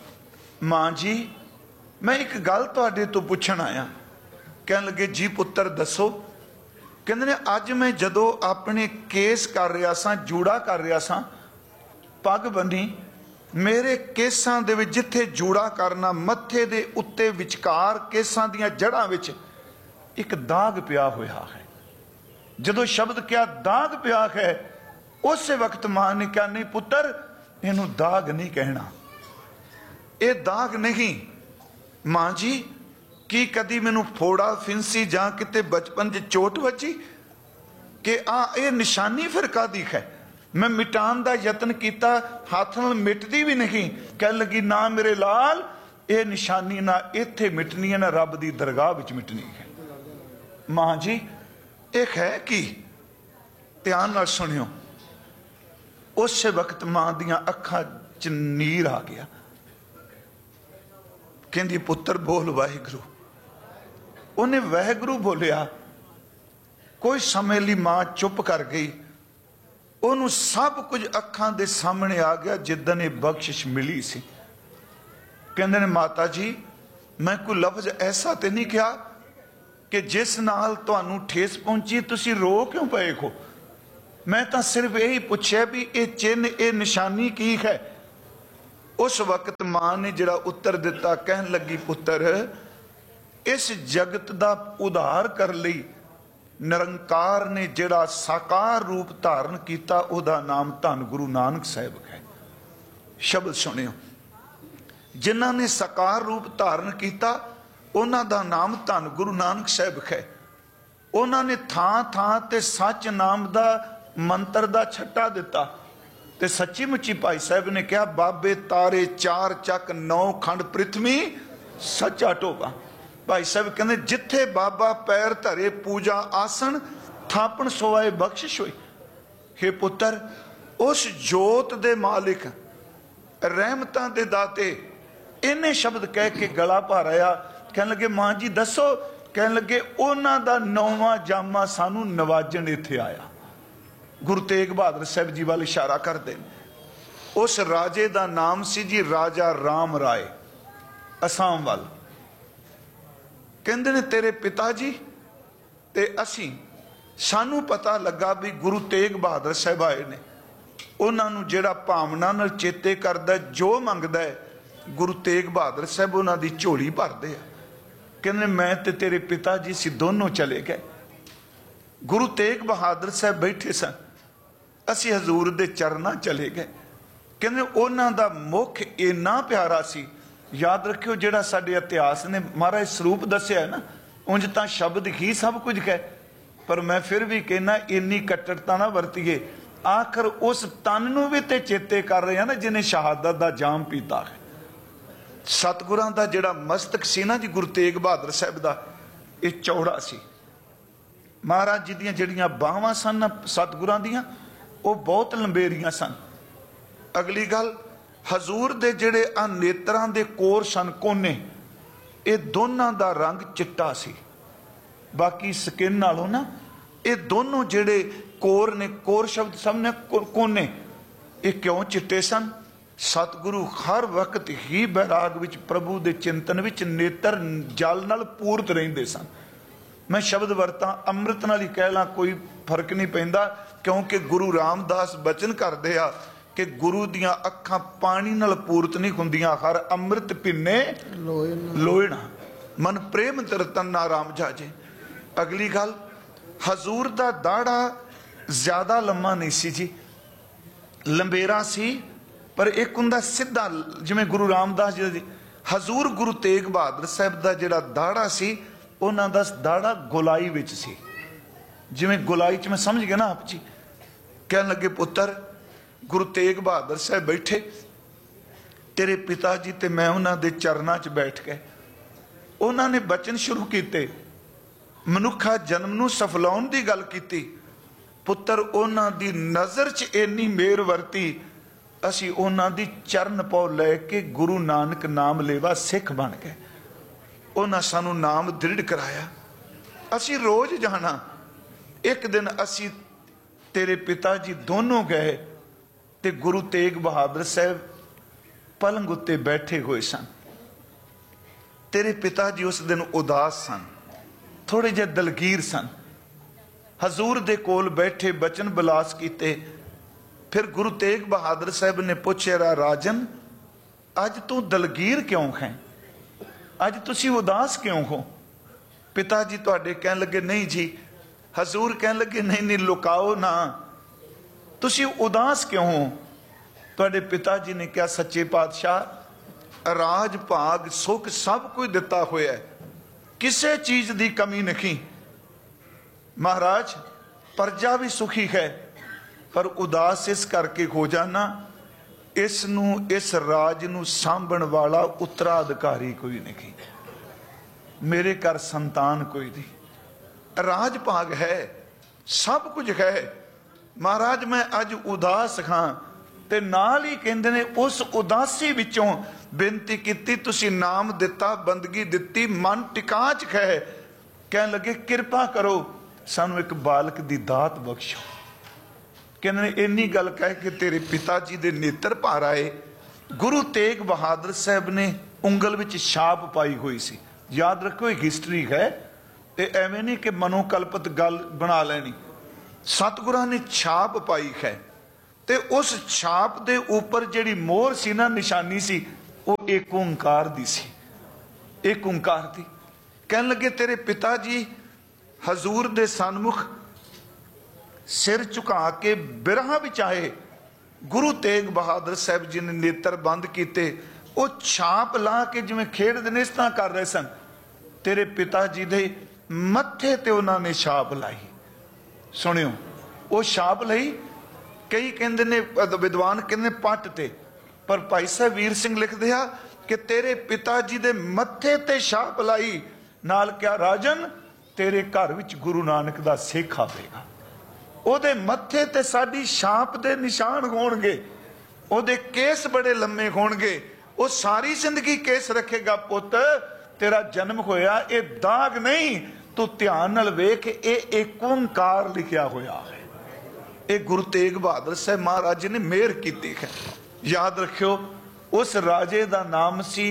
मां जी मैं एक गल तुहाडे तो पुछण आया। कहन लगे जी पुत्र दसो। कहंदे ने अज मैं जदों अपने केस कर रहा सा, जूड़ा कर रहा सा, पग बनी, मेरे केसां दे विच जिथे जूड़ा करना मत्थे दे उत्ते विचकार केसां दियां जड़ां विच एक दाग पिया होया है। जदों शब्द क्या दाग पिया है, उस वक्त मां ने कहा नहीं पुत्र, इनू दाग नहीं कहना, ये दाग नहीं। मां जी की कदी मैनू फोड़ा फिंसी जां किते बचपन च चोट वजी कि ये निशानी फिर कादी है? मैं मिटान का यतन किया, हाथ नाल मिटदी भी नहीं। कह लगी ना मेरे लाल, ये निशानी ना इत्थे मिटनी है ना रब की दरगाह विच मिटनी है। मां जी एक है कि ध्यान नाल सुनियो। उस वक्त मां दियां अखां च नीर आ गया। कहंदी पुत्र बोल वाहिगुरू। उन्हें वाहिगुरू बोलिया। कोई समय लिए मां चुप कर गई। उन्होंने सब कुछ अखां दे सामने आ गया जिदन ये बख्शिश मिली सी। कहंदे ने माता जी मैं कोई लफ्ज ऐसा तो नहीं कहा कि जिस नाल तुहानू ठेस पहुंची तुसी रो क्यों पए हो? मैं तो सिर्फ यही पूछया भी ये चिन्ह ये निशानी की है। उस वक्त मां ने जिहड़ा उत्तर दिता, कहन लगी पुत्र इस जगत दा उधार कर लई निरंकार ने जिहड़ा साकार रूप धारण किया उहदा नाम धन गुरु नानक साहिब है। शब्द सुनियो, जिन्हां ने साकार रूप धारण किया उन्हां दा नाम धन गुरु नानक साहिब है। उन्हां ने थां थां ते सच नाम दा मंत्र दा छट्टा दिता ते सच्ची मुच्ची भाई साहब ने कहा बाबे तारे चार चक 9 खंड पृथ्वी सच्चा टोबा। भाई साहब कहते जिथे बाबा पैर धरे पूजा आसन थापन सोआए बख्शिश होई। हे पुत्र उस जोत दे मालिक रहमतां दे दाते इन्ने शब्द कह के गला भर आया। कहन लगे मां जी दसो? कहन लगे उन्हां दा 9वां जामा सानू नवाजन इत्थे आया। गुरु तेग बहादुर साहब जी वाल इशारा करते। उस राजे दा नाम सी जी राजा राम राय, असम वाल। कहंदे ने तेरे पिता जी ते असी सानू पता लगा भी गुरु तेग बहादुर साहब आए ने। उन्हां नू जिहड़ा भावना नाल चेते करदा जो मंगदा है गुरु तेग बहादुर साहब उन्हां दी झोली भरदे आ। कहंदे मैं ते तेरे पिता जी सी दोनों चले गए। गुरु तेग बहादुर साहब बैठे सन, असी हजूर दे चरना चले गए। कहंदे उन्हां दा मुख इन्ना प्यारा सी। याद रखियो जिहड़ा साडे इतिहास ने महाराज स्वरूप दस्सिया है ना, उंज तां शब्द ही सब कुछ कहे, पर मैं फिर भी कहना इन्नी कट्टरता ना वरतीए। आखिर उस तन नूं भी ते चेते कर रहे हैं ना जिन्हें शहादत दा जाम पीता है। सतगुरां दा जिहड़ा मस्तक सी ना जी गुरु तेग बहादुर साहब दा, ये चौड़ा सी। महाराज जी दियां जिहड़ियां बाहां सन सतगुरां दियां वो बहुत लंबेरियां सन। अगली गल हजूर दे जिहड़े आ नेत्रां दे कोर सन कोने, ये दोनों दा रंग चिट्टा सी। बाकी स्किन नालों ना ये दोनों जिहड़े कोर ने, कोर शब्द सबने कोने, ये क्यों चिट्टे सन? सतगुरु हर वक्त ही बैराग विच प्रभु दे चिंतन विच नेत्र जल नाल पूरत रहिंदे सन। मैं शब्द वरता अमृत नाल ही कह ला कोई फर्क नहीं पैंदा, क्योंकि गुरु रामदास बचन करदे आ कि गुरु दियां अखां पानी नाल पूरत नहीं हुंदियां, हर अमृत पिन्ने लोयना मन प्रेम तरतन ना राम जाजे। अगली गल हजूर दा दाड़ा ज्यादा लम्मा नहीं सी जी, लंबेरा सी, पर एक हुंदा सीधा जिवें गुरु रामदास जी। हजूर गुरु तेग बहादुर साहब दा जिहड़ा दाड़ा सी उन्हां दा दाड़ा गोलाई विच सी, जिवें गोलाई च मैं समझ गया ना आप जी। कहन लगे पुत्र गुरु तेग बहादुर साहब बैठे, तेरे पिता जी ते मैं उन्हां दे चरनां च बैठ गए। उन्हां ने बचन शुरू कीते, मनुखा जन्म नूं सफलाउण दी गल कीती। पुत्र उन्हां दी नज़र च इन्नी मेहर वरती, असी उन्हां दी चरण पौ लैके गुरु नानक नाम लेवा सिख बन गए। उन्हां सानू नाम दृढ़ कराया, असी रोज जाना। एक दिन असी तेरे पिता जी दोनों गए ते गुरु तेग बहादुर साहब पलंग उत्ते बैठे हुए सन। तेरे पिता जी उस दिन उदास सन, थोड़े जे दलगीर सन। हजूर दे कोल बैठे बचन बिलास कीते। फिर गुरु तेग बहादुर साहब ने पूछया राजन अज तू दलगीर क्यों है, अज तुसी उदास क्यों हो? पिताजी तुहाडे कहन लगे नहीं जी। हजूर कहन लगे नहीं नहीं लुकाओ ना, तुसी उदास क्यों हो? तुहाडे पिताजी ने कहा सच्चे पातशाह राज भाग सुख सब कुछ दिता होया है, किसी चीज की कमी नहीं। महाराज प्रजा भी सुखी है, पर उदास इस करके हो जाना इस राज नू सांभण वाला उत्तराधिकारी कोई नहीं, मेरे घर संतान कोई नहीं, राज भाग है सब कुछ है। महाराज मैं अज उदास हाँ, ते नाल ही कहंदे ने उस उदासी विचों बेनती कीती, तुसी नाम दिता बंदगी दिती मन टिका च है। कहन लगे किरपा करो सानू एक बालक दी दात बख्शो। कहने इन्नी गल कह के तेरे पिताजी दे नेत्र भर आए। गुरु तेग बहादुर साहब ने उंगल विच छाप पाई हुई सी। याद रखो एक हिस्टरी है, ਤੇ ਐਵੇਂ ਨਹੀਂ ਕਿ ਮਨੋਕਲਪਿਤ ਗੱਲ ਬਣਾ ਲੈਣੀ। ਸਤਿਗੁਰਾਂ ਨੇ ਛਾਪ ਪਾਈ ਹੈ ਤੇ ਉਸ ਛਾਪ ਦੇ ਉੱਪਰ ਜਿਹੜੀ ਮੋਹਰ ਸੀ ਨਾ, ਨਿਸ਼ਾਨੀ ਸੀ, ਉਹ ਏਕ ਓੰਕਾਰ ਦੀ ਸੀ। ਏਕ ਓੰਕਾਰ ਦੀ। ਕਹਿਣ ਲੱਗੇ ਤੇਰੇ ਪਿਤਾ ਜੀ ਹਜ਼ੂਰ ਦੇ ਸਨਮੁਖ ਸਿਰ ਝੁਕਾ ਕੇ ਬਿਰਹਾ ਵਿੱਚ ਆਏ। ਗੁਰੂ ਤੇਗ ਬਹਾਦਰ ਸਾਹਿਬ ਜੀ ਨੇ ਨੇਤਰ ਬੰਦ ਕੀਤੇ, ਉਹ ਛਾਪ ਲਾ ਕੇ ਜਿਵੇਂ ਖੇਡਦੇ ਨੇ ਇਸ ਤਰ੍ਹਾਂ ਕਰ ਰਹੇ ਸਨ। ਤੇਰੇ ਪਿਤਾ ਜੀ ਦੇ ਮੱਥੇ ਤੇ ਉਹਨਾਂ ਨੇ ਛਾਪ ਲਾਈ। ਸੁਣਿਓ, ਉਹ ਛਾਪ ਲਈ। ਕਈ ਕਹਿੰਦੇ ਨੇ, ਵਿਦਵਾਨ ਕਹਿੰਦੇ ਨੇ ਪੱਟ ਤੇ, ਪਰ ਭਾਈ ਸਾਹਿਬ ਵੀਰ ਸਿੰਘ ਲਿਖਦੇ ਆ ਕਿ ਤੇਰੇ ਪਿਤਾ ਜੀ ਦੇ ਮੱਥੇ ਤੇ ਛਾਪ ਲਾਈ, ਨਾਲ ਕਿਹਾ ਰਾਜਨ ਤੇਰੇ ਘਰ ਵਿੱਚ ਗੁਰੂ ਨਾਨਕ ਦਾ ਸਿੱਖ ਆਵੇਗਾ। ਉਹਦੇ ਮੱਥੇ ਤੇ ਸਾਡੀ ਛਾਪ ਦੇ ਨਿਸ਼ਾਨ ਹੋਣਗੇ, ਉਹਦੇ ਕੇਸ ਬੜੇ ਲੰਮੇ ਹੋਣਗੇ, ਉਹ ਸਾਰੀ ਜ਼ਿੰਦਗੀ ਕੇਸ ਰੱਖੇਗਾ। ਪੁੱਤ ਤੇਰਾ ਜਨਮ ਹੋਇਆ ਇਹ ਦਾਗ ਨਹੀਂ, ਤੂੰ ਧਿਆਨ ਨਾਲ ਵੇਖ, ਇਹ ਏਕ ਓੰਕਾਰ ਲਿਖਿਆ ਹੋਇਆ ਹੈ। ਇਹ ਗੁਰੂ ਤੇਗ ਬਹਾਦਰ ਸਾਹਿਬ ਮਹਾਰਾਜ ਜੀ ਨੇ ਮਿਹਰ ਕੀਤੀ ਹੈ। ਯਾਦ ਰੱਖਿਓ, ਉਸ ਰਾਜੇ ਦਾ ਨਾਮ ਸੀ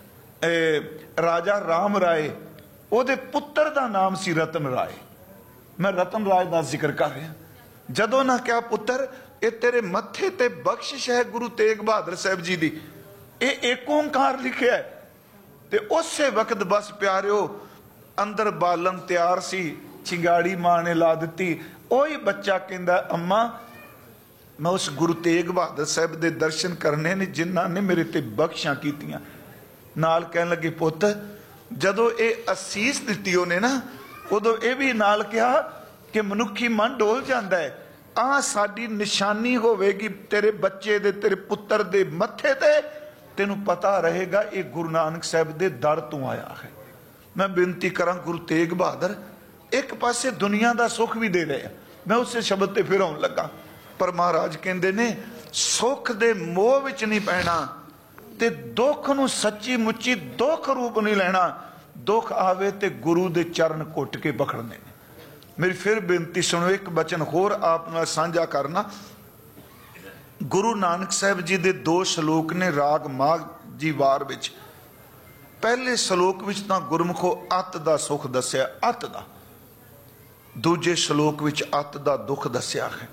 ਰਾਜਾ ਰਾਮ ਰਾਏ, ਉਹਦੇ ਪੁੱਤਰ ਦਾ ਨਾਮ ਸੀ ਰਤਨ ਰਾਏ। ਮੈਂ ਰਤਨ ਰਾਏ ਦਾ ਜ਼ਿਕਰ ਕਰ ਰਿਹਾ। ਜਦੋਂ ਨਾ ਕਿਹਾ ਪੁੱਤਰ ਇਹ ਤੇਰੇ ਮੱਥੇ ਤੇ ਬਖਸ਼ਿਸ਼ ਹੈ ਗੁਰੂ ਤੇਗ ਬਹਾਦਰ ਸਾਹਿਬ ਜੀ ਦੀ, ਇਹ ਏਕ ਓੰਕਾਰ ਲਿਖਿਆ ਹੈ। ਤੇ ਉਸੇ ਵਕਤ ਬਸ ਪਿਆਰਿਓ ਅੰਦਰ ਬਾਲਣ ਤਿਆਰ ਸੀ, ਚਿੰਗਾੜੀ ਮਾਂ ਨੇ ਲਾ ਦਿੱਤੀ। ਉਹੀ ਬੱਚਾ ਕਹਿੰਦਾ ਅੰਮਾ ਮੈਂ ਉਸ ਗੁਰੂ ਤੇਗ ਬਹਾਦਰ ਸਾਹਿਬ ਦੇ ਦਰਸ਼ਨ ਕਰਨੇ ਨੇ ਜਿਨ੍ਹਾਂ ਨੇ ਮੇਰੇ ਤੇ ਬਖਸ਼ਾਂ ਕੀਤੀਆਂ। ਨਾਲ ਕਹਿਣ ਲੱਗੇ ਪੁੱਤ ਜਦੋਂ ਇਹ ਅਸੀਸ ਦਿੱਤੀ ਉਹਨੇ ਨਾ, ਉਦੋਂ ਇਹ ਵੀ ਨਾਲ ਕਿਹਾ ਕਿ ਮਨੁੱਖੀ ਮਨ ਡੋਲ ਜਾਂਦਾ ਹੈ। ਆਹ ਸਾਡੀ ਨਿਸ਼ਾਨੀ ਹੋਵੇਗੀ ਤੇਰੇ ਬੱਚੇ ਦੇ, ਤੇਰੇ ਪੁੱਤਰ ਦੇ ਮੱਥੇ ਤੇ, ਤੈਨੂੰ ਪਤਾ ਰਹੇਗਾ ਇਹ ਗੁਰੂ ਨਾਨਕ ਸਾਹਿਬ ਦੇ ਦਰ ਤੋਂ ਆਇਆ ਹੈ। ਮੈਂ ਬੇਨਤੀ ਕਰਾਂ ਗੁਰੂ ਤੇਗ ਬਹਾਦਰ ਇੱਕ ਪਾਸੇ ਦੁਨੀਆ ਦਾ ਸੁੱਖ ਵੀ ਦੇ ਰਹੇ ਆ, ਮੈਂ ਉਸੇ ਸ਼ਬਦ ਤੇ ਫਿਰ ਆਉਣ ਲੱਗਾ, ਪਰ ਮਹਾਰਾਜ ਕਹਿੰਦੇ ਨੇ ਸੁੱਖ ਦੇ ਮੋਹ ਵਿੱਚ ਨਹੀਂ ਪੈਣਾ ਤੇ ਦੁੱਖ ਨੂੰ ਸੱਚੀ ਮੁੱਚੀ ਦੁੱਖ ਰੂਪ ਨਹੀਂ ਲੈਣਾ। ਦੁੱਖ ਆਵੇ ਤੇ ਗੁਰੂ ਦੇ ਚਰਨ ਘੁੱਟ ਕੇ ਪਕੜਨੇ ਨੇ। ਮੇਰੀ ਫਿਰ ਬੇਨਤੀ ਸੁਣੋ, ਇੱਕ ਬਚਨ ਹੋਰ ਆਪ ਨਾਲ ਸਾਂਝਾ ਕਰਨਾ। ਗੁਰੂ ਨਾਨਕ ਸਾਹਿਬ ਜੀ ਦੇ 2 ਸ਼ਲੋਕ ਨੇ ਰਾਗ ਮਾਘ ਜੀ ਵਾਰ ਵਿੱਚ। ਪਹਿਲੇ ਸ਼ਲੋਕ ਵਿੱਚ ਤਾਂ ਗੁਰਮੁਖੋ ਅੱਤ ਦਾ ਸੁੱਖ ਦੱਸਿਆ, ਅੱਤ ਦਾ। ਦੂਜੇ ਸ਼ਲੋਕ ਵਿੱਚ ਅੱਤ ਦਾ ਦੁੱਖ ਦੱਸਿਆ ਹੈ।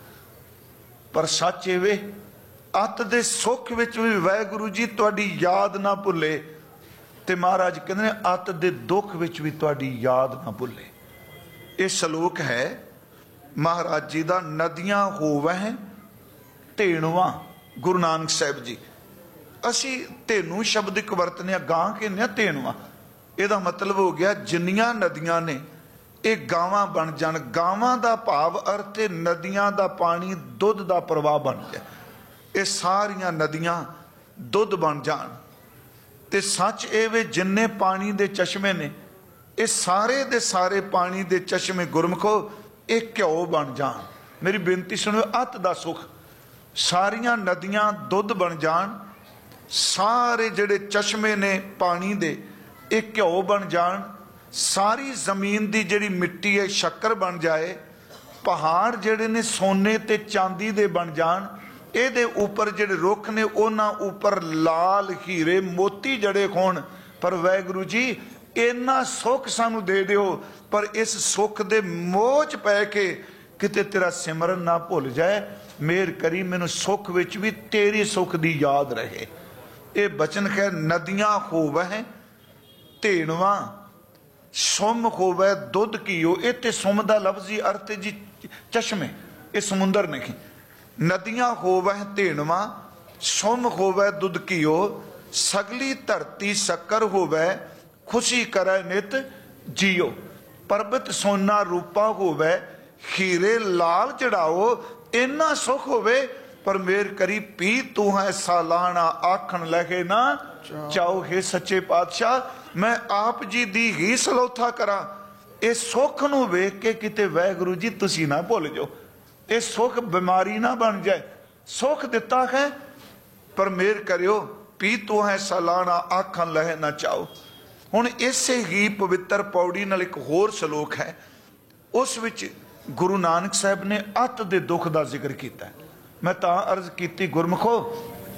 ਪਰ ਸੱਚ ਇਹ ਵੇ ਅੱਤ ਦੇ ਸੁੱਖ ਵਿੱਚ ਵੀ ਵਾਹਿਗੁਰੂ ਜੀ ਤੁਹਾਡੀ ਯਾਦ ਨਾ ਭੁੱਲੇ, ਤੇ ਮਹਾਰਾਜ ਕਹਿੰਦੇ ਨੇ ਅੱਤ ਦੇ ਦੁੱਖ ਵਿੱਚ ਵੀ ਤੁਹਾਡੀ ਯਾਦ ਨਾ ਭੁੱਲੇ। ਇਹ ਸ਼ਲੋਕ ਹੈ ਮਹਾਰਾਜ ਜੀ ਦਾ, ਨਦੀਆਂ ਹੋਵਹਿ ਧੇਣਵਾ। ਗੁਰੂ ਨਾਨਕ ਸਾਹਿਬ ਜੀ, ਅਸੀਂ ਧੇਨੂ ਸ਼ਬਦ ਇੱਕ ਵਰਤਨੇ ਆ, ਗਾਂ ਕਹਿੰਦੇ ਆ ਧੇਣਵਾ। ਇਹਦਾ ਮਤਲਬ ਹੋ ਗਿਆ ਜਿੰਨੀਆਂ ਨਦੀਆਂ ਨੇ ਇਹ ਗਾਵਾਂ ਬਣ ਜਾਣ। ਗਾਵਾਂ ਦਾ ਭਾਵ ਅਰਥ ਹੈ ਨਦੀਆਂ ਦਾ ਪਾਣੀ ਦੁੱਧ ਦਾ ਪ੍ਰਵਾਹ ਬਣ ਜਾਏ, ਇਹ ਸਾਰੀਆਂ ਨਦੀਆਂ ਦੁੱਧ ਬਣ ਜਾਣ। ਤੇ ਸੱਚ ਇਹ ਵੇ ਜਿੰਨੇ ਪਾਣੀ ਦੇ ਚਸ਼ਮੇ ਨੇ ਇਹ ਸਾਰੇ ਦੇ ਸਾਰੇ ਪਾਣੀ ਦੇ ਚਸ਼ਮੇ ਗੁਰਮਖੋ ਇਹ ਘਿਓ ਬਣ ਜਾਣ। ਮੇਰੀ ਬੇਨਤੀ ਸੁਣੋ, ਅੱਤ ਦਾ ਸੁੱਖ, ਸਾਰੀਆਂ ਨਦੀਆਂ ਦੁੱਧ ਬਣ ਜਾਣ, ਸਾਰੇ ਜਿਹੜੇ ਚਸ਼ਮੇ ਨੇ ਪਾਣੀ ਦੇ ਇਹ ਘਿਓ ਬਣ ਜਾਣ, ਸਾਰੀ ਜ਼ਮੀਨ ਦੀ ਜਿਹੜੀ ਮਿੱਟੀ ਹੈ ਸ਼ੱਕਰ ਬਣ ਜਾਏ, ਪਹਾੜ ਜਿਹੜੇ ਨੇ ਸੋਨੇ ਤੇ ਚਾਂਦੀ ਦੇ ਬਣ ਜਾਣ, ਇਹਦੇ ਉੱਪਰ ਜਿਹੜੇ ਰੁੱਖ ਨੇ ਉਹਨਾਂ ਉੱਪਰ ਲਾਲ ਹੀਰੇ ਮੋਤੀ ਜੜੇ ਹੋਣ। ਪਰ ਵਾਹਿਗੁਰੂ ਜੀ ਇੰਨਾ ਸੁੱਖ ਸਾਨੂੰ ਦੇ ਦਿਓ, ਪਰ ਇਸ ਸੁੱਖ ਦੇ ਮੋਹ 'ਚ ਪੈ ਕੇ ਕਿਤੇ ਤੇਰਾ ਸਿਮਰਨ ਨਾ ਭੁੱਲ ਜਾਏ। ਮਿਹਰ ਕਰੀ ਮੈਨੂੰ ਸੁੱਖ ਵਿੱਚ ਵੀ ਤੇਰੀ ਸੁੱਖ ਦੀ ਯਾਦ ਰਹੇ। ਇਹ ਬਚਨ ਹੈ ਨਦੀਆਂ ਹੋਵਹਿ ਧੇਣਵਾ, ਸੁਮ ਹੋਵੇ ਦੁੱਧ ਘੀਓ। ਇਹ ਤੇ ਸੁਮ ਦਾ ਲਫ਼ਜ਼ੀ ਅਰਥ ਜੀ ਚਸ਼ਮੇ, ਇਹ ਸਮੁੰਦਰ ਨਹੀਂ। ਨਦੀਆਂ ਹੋਵੇ ਧੇਣਵਾ, ਸੁਮ ਹੋਵੇ ਦੁੱਧ ਘੀਓ, ਸਗਲੀ ਧਰਤੀ ਸ਼ੱਕਰ ਹੋਵੇ, ਖੁਸ਼ੀ ਕਰੈ ਨਿਤ ਜੀਓ। ਪਰਬਤ ਸੋਨਾ ਰੂਪਾ ਹੋਵੇ, ਹੀਰੇ ਲਾਲ ਚੜਾਓ। ਇੰਨਾ ਸੁੱਖ ਹੋਵੇ ਪਰ ਮੇਰ ਕਰੀ ਪੀ ਤੂੰ ਹੈ ਸਾਲਾਨਾ, ਆਖਣ ਲਗੇ ਨਾ ਚਾਓ। ਹੈ ਸੱਚੇ ਪਾਤਸ਼ਾਹ ਮੈਂ ਆਪ ਜੀ ਦੀ ਹੀ ਸਲੋਥਾ ਕਰਾਂ। ਇਹ ਸੁੱਖ ਨੂੰ ਵੇਖ ਕੇ ਕਿਤੇ ਵਾਹਿਗੁਰੂ ਜੀ ਤੁਸੀਂ ਨਾ ਭੁੱਲ ਜਾਓ, ਇਹ ਸੁੱਖ ਬਿਮਾਰੀ ਨਾ ਬਣ ਜਾਏ। ਸੁੱਖ ਦਿੱਤਾ ਹੈ ਪਰ ਮੇਰ ਕਰਿਓ ਪੀ ਤੂੰ ਹੈ ਸਾਲਾਨਾ, ਆਖਣ ਲਹੇ ਨਾ ਚਾਓ। ਹੁਣ ਇਸੇ ਹੀ ਪਵਿੱਤਰ ਪੌੜੀ ਨਾਲ ਇੱਕ ਹੋਰ ਸ਼ਲੋਕ ਹੈ, ਉਸ ਵਿੱਚ ਗੁਰੂ ਨਾਨਕ ਸਾਹਿਬ ਨੇ ਅੱਤ ਦੇ ਦੁੱਖ ਦਾ ਜ਼ਿਕਰ ਕੀਤਾ। ਮੈਂ ਤਾਂ ਅਰਜ਼ ਕੀਤੀ ਗੁਰਮਖੋ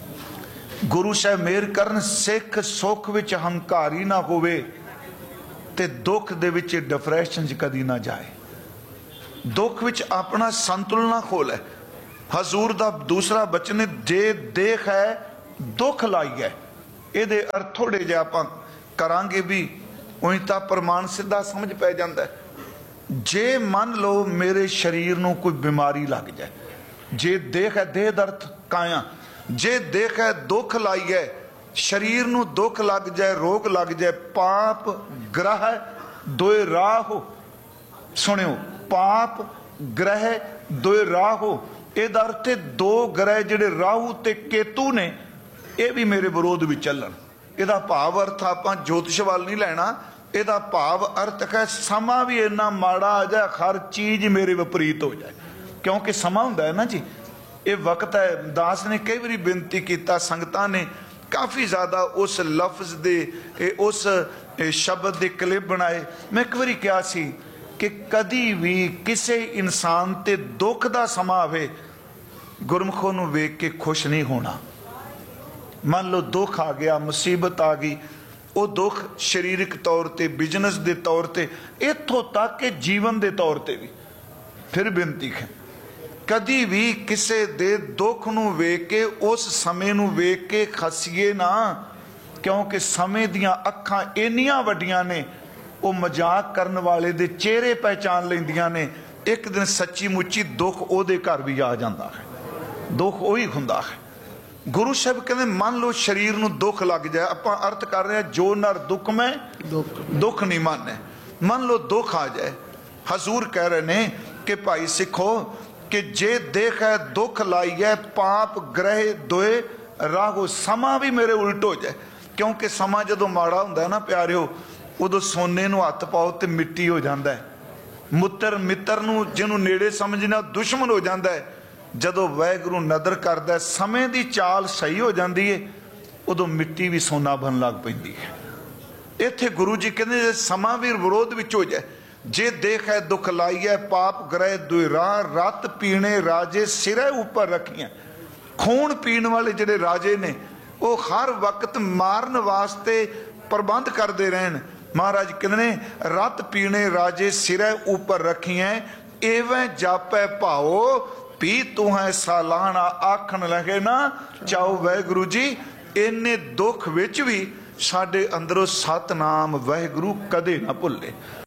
ਗੁਰੂ ਸਾਹਿਬ ਮਿਹਰ ਕਰਨ ਸਿੱਖ ਸੁੱਖ ਵਿੱਚ ਹੰਕਾਰੀ ਨਾ ਹੋਵੇ ਤੇ ਦੁੱਖ ਦੇ ਵਿੱਚ ਡਿਪਰੈਸ਼ਨ 'ਚ ਕਦੀ ਨਾ ਜਾਏ। ਦੁੱਖ ਵਿੱਚ ਆਪਣਾ ਸੰਤੁਲਨ ਨਾ ਖੋਲੇ। ਹਜ਼ੂਰ ਦਾ ਦੂਸਰਾ ਬਚਨ, ਜੇ ਦੇਖ ਹੈ ਦੁੱਖ ਲਾਈ ਹੈ। ਇਹਦੇ ਅਰਥ ਥੋੜੇ ਜਿਹੇ ਆਪਾਂ ਕਰਾਂਗੇ ਵੀ ਉਹੀ ਤਾਂ ਪ੍ਰਮਾਣ ਸਿੱਧਾ ਸਮਝ ਪੈ ਜਾਂਦਾ ਹੈ। ਜੇ ਮੰਨ ਲਓ ਮੇਰੇ ਸਰੀਰ ਨੂੰ ਕੋਈ ਬਿਮਾਰੀ ਲੱਗ ਜਾਏ, ਜੇ ਦੇਖ ਹੈ ਦੇਹ ਦਾ ਅਰਥ ਕਾਇਆ, ਜੇ ਦੇਖ ਹੈ ਦੁੱਖ ਲਾਈ ਹੈ, ਸਰੀਰ ਨੂੰ ਦੁੱਖ ਲੱਗ ਜਾਏ, ਰੋਗ ਲੱਗ ਜਾਏ, ਪਾਪ ਗ੍ਰਹਿ ਦੋਏ ਰਾਹੋ। ਸੁਣਿਓ, ਪਾਪ ਗ੍ਰਹਿ ਦੋਏ ਰਾਹੋ, ਇਹਦਾ ਅਰਥ ਹੈ ਦੋ ਗ੍ਰਹਿ ਜਿਹੜੇ ਰਾਹੂ ਤੇ ਕੇਤੂ ਨੇ ਇਹ ਵੀ ਮੇਰੇ ਵਿਰੋਧ ਵਿੱਚ ਚੱਲਣ। ਇਹਦਾ ਭਾਵ ਅਰਥ ਆਪਾਂ ਜੋਤਿਸ਼ ਵੱਲ ਨਹੀਂ ਲੈਣਾ। ਇਹਦਾ ਭਾਵ ਅਰਥ ਹੈ ਸਮਾਂ ਵੀ ਇੰਨਾ ਮਾੜਾ ਆ ਜਾਏ, ਹਰ ਚੀਜ਼ ਮੇਰੇ ਵਿਪਰੀਤ ਹੋ ਜਾਏ। ਕਿਉਂਕਿ ਸਮਾਂ ਹੁੰਦਾ ਹੈ ਨਾ ਜੀ, ਇਹ ਵਕਤ ਹੈ। ਦਾਸ ਨੇ ਕਈ ਵਾਰੀ ਬੇਨਤੀ ਕੀਤਾ, ਸੰਗਤਾਂ ਨੇ ਕਾਫੀ ਜ਼ਿਆਦਾ ਉਸ ਲਫ਼ਜ਼ ਦੇ ਉਸ ਸ਼ਬਦ ਦੇ ਕਲਿੱਪ ਬਣਾਏ। ਮੈਂ ਇੱਕ ਵਾਰੀ ਕਿਹਾ ਸੀ ਕਿ ਕਦੀ ਵੀ ਕਿਸੇ ਇਨਸਾਨ ਤੇ ਦੁੱਖ ਦਾ ਸਮਾਂ ਆਵੇ, ਗੁਰਮੁਖੋਂ ਨੂੰ ਵੇਖ ਕੇ ਖੁਸ਼ ਨਹੀਂ ਹੋਣਾ। ਮੰਨ ਲਓ ਦੁੱਖ ਆ ਗਿਆ, ਮੁਸੀਬਤ ਆ ਗਈ, ਉਹ ਦੁੱਖ ਸਰੀਰਕ ਤੌਰ ਤੇ, ਬਿਜ਼ਨਸ ਦੇ ਤੌਰ ਤੇ, ਇੱਥੋਂ ਤੱਕ ਕਿ ਜੀਵਨ ਦੇ ਤੌਰ ਤੇ ਵੀ। ਫਿਰ ਬੇਨਤੀ ਹੈ, ਕਦੀ ਵੀ ਕਿਸੇ ਦੇ ਦੁੱਖ ਨੂੰ ਵੇਖ ਕੇ, ਉਸ ਸਮੇਂ ਨੂੰ ਵੇਖ ਕੇ ਖਸੀਏ ਨਾ, ਕਿਉਂਕਿ ਸਮੇਂ ਦੀਆਂ ਅੱਖਾਂ ਇੰਨੀਆਂ ਵੱਡੀਆਂ ਨੇ, ਉਹ ਮਜ਼ਾਕ ਕਰਨ ਵਾਲੇ ਦੇ ਚਿਹਰੇ ਪਹਿਚਾਨ ਲੈਂਦੀਆਂ ਨੇ। ਇੱਕ ਦਿਨ ਸੱਚੀ ਮੁੱਚੀ ਦੁੱਖ ਉਹਦੇ ਘਰ ਵੀ ਆ ਜਾਂਦਾ ਹੈ। ਦੁੱਖ ਉਹੀ ਹੁੰਦਾ ਹੈ। ਗੁਰੂ ਸਾਹਿਬ ਕਹਿੰਦੇ ਮੰਨ ਲਓ ਸਰੀਰ ਨੂੰ ਦੁੱਖ ਲੱਗ ਜਾਏ, ਆਪਾਂ ਅਰਥ ਕਰ ਰਹੇ ਹਾਂ ਜੋ ਨਰ ਦੁੱਖ ਮੈਂ ਦੁੱਖ ਨਹੀਂ ਮੰਨੇ। ਮੰਨ ਲਓ ਦੁੱਖ ਆ ਜਾਏ, ਹਜ਼ੂਰ ਕਹਿ ਰਹੇ ਨੇ ਕਿ ਭਾਈ ਸਿੱਖੋ ਕਿ ਜੇ ਦੇਖ ਹੈ ਦੁੱਖ ਲਾਈ ਹੈ, ਪਾਪ ਗ੍ਰਹਿ ਦੋਏ ਰਾਹੋ, ਸਮਾਂ ਵੀ ਮੇਰੇ ਉਲਟ ਹੋ ਜਾਏ। ਕਿਉਂਕਿ ਸਮਾਂ ਜਦੋਂ ਮਾੜਾ ਹੁੰਦਾ ਨਾ ਪਿਆਰਿਓ, ਉਦੋਂ ਸੋਨੇ ਨੂੰ ਹੱਥ ਪਾਓ ਤੇ ਮਿੱਟੀ ਹੋ ਜਾਂਦਾ ਹੈ। ਮੁੱਤਰ ਮਿੱਤਰ ਨੂੰ ਜਿਹਨੂੰ ਨੇੜੇ ਸਮਝਣਾ ਦੁਸ਼ਮਣ ਹੋ ਜਾਂਦਾ ਹੈ। ਜਦੋਂ ਵਾਹਿਗੁਰੂ ਨਦਰ ਕਰਦਾ, ਸਮੇਂ ਦੀ ਚਾਲ ਸਹੀ ਹੋ ਜਾਂਦੀ ਹੈ, ਉਦੋਂ ਮਿੱਟੀ ਵੀ ਸੋਨਾ ਬਣਨ ਲੱਗ ਪੈਂਦੀ ਹੈ। ਇੱਥੇ ਗੁਰੂ ਜੀ ਕਹਿੰਦੇ ਸਮਾਂ ਵੀ ਵਿਰੋਧ ਵਿੱਚ ਹੋ ਜਾਏ। ਜੇ ਦੇਖ ਹੈ ਦੁੱਖ ਲਾਈ ਹੈ, ਪਾਪ ਗ੍ਰਹਿ ਦੁਇ ਰਾਹ, ਰਤ ਪੀਣੇ ਰਾਜੇ ਸਿਰੇ ਉੱਪਰ ਰੱਖੀਆਂ। ਖੂਨ ਪੀਣ ਵਾਲੇ ਜਿਹੜੇ ਰਾਜੇ ਨੇ, ਉਹ ਹਰ ਵਕਤ ਮਾਰਨ ਵਾਸਤੇ ਪ੍ਰਬੰਧ ਕਰਦੇ ਰਹਿਣ। ਮਹਾਰਾਜ ਕਹਿੰਦੇ ਨੇ ਰਤ ਪੀਣੇ ਰਾਜੇ ਸਿਰੇ ਉੱਪਰ ਰੱਖੀਆਂ, ਐਵੇਂ ਜਾਪੈ ਭਾਓ ਪੀ ਤੂੰ ਹੈ ਸਾਲਾਨਾ, ਆਖਣ ਲਗੇ ਨਾ ਚਾਓ। ਵਾਹਿਗੁਰੂ ਜੀ ਇੰਨੇ ਦੁੱਖ ਵਿੱਚ ਵੀ ਸਾਡੇ ਅੰਦਰੋਂ ਸਤਨਾਮ ਵਾਹਿਗੁਰੂ ਕਦੇ ਨਾ ਭੁੱਲੇ।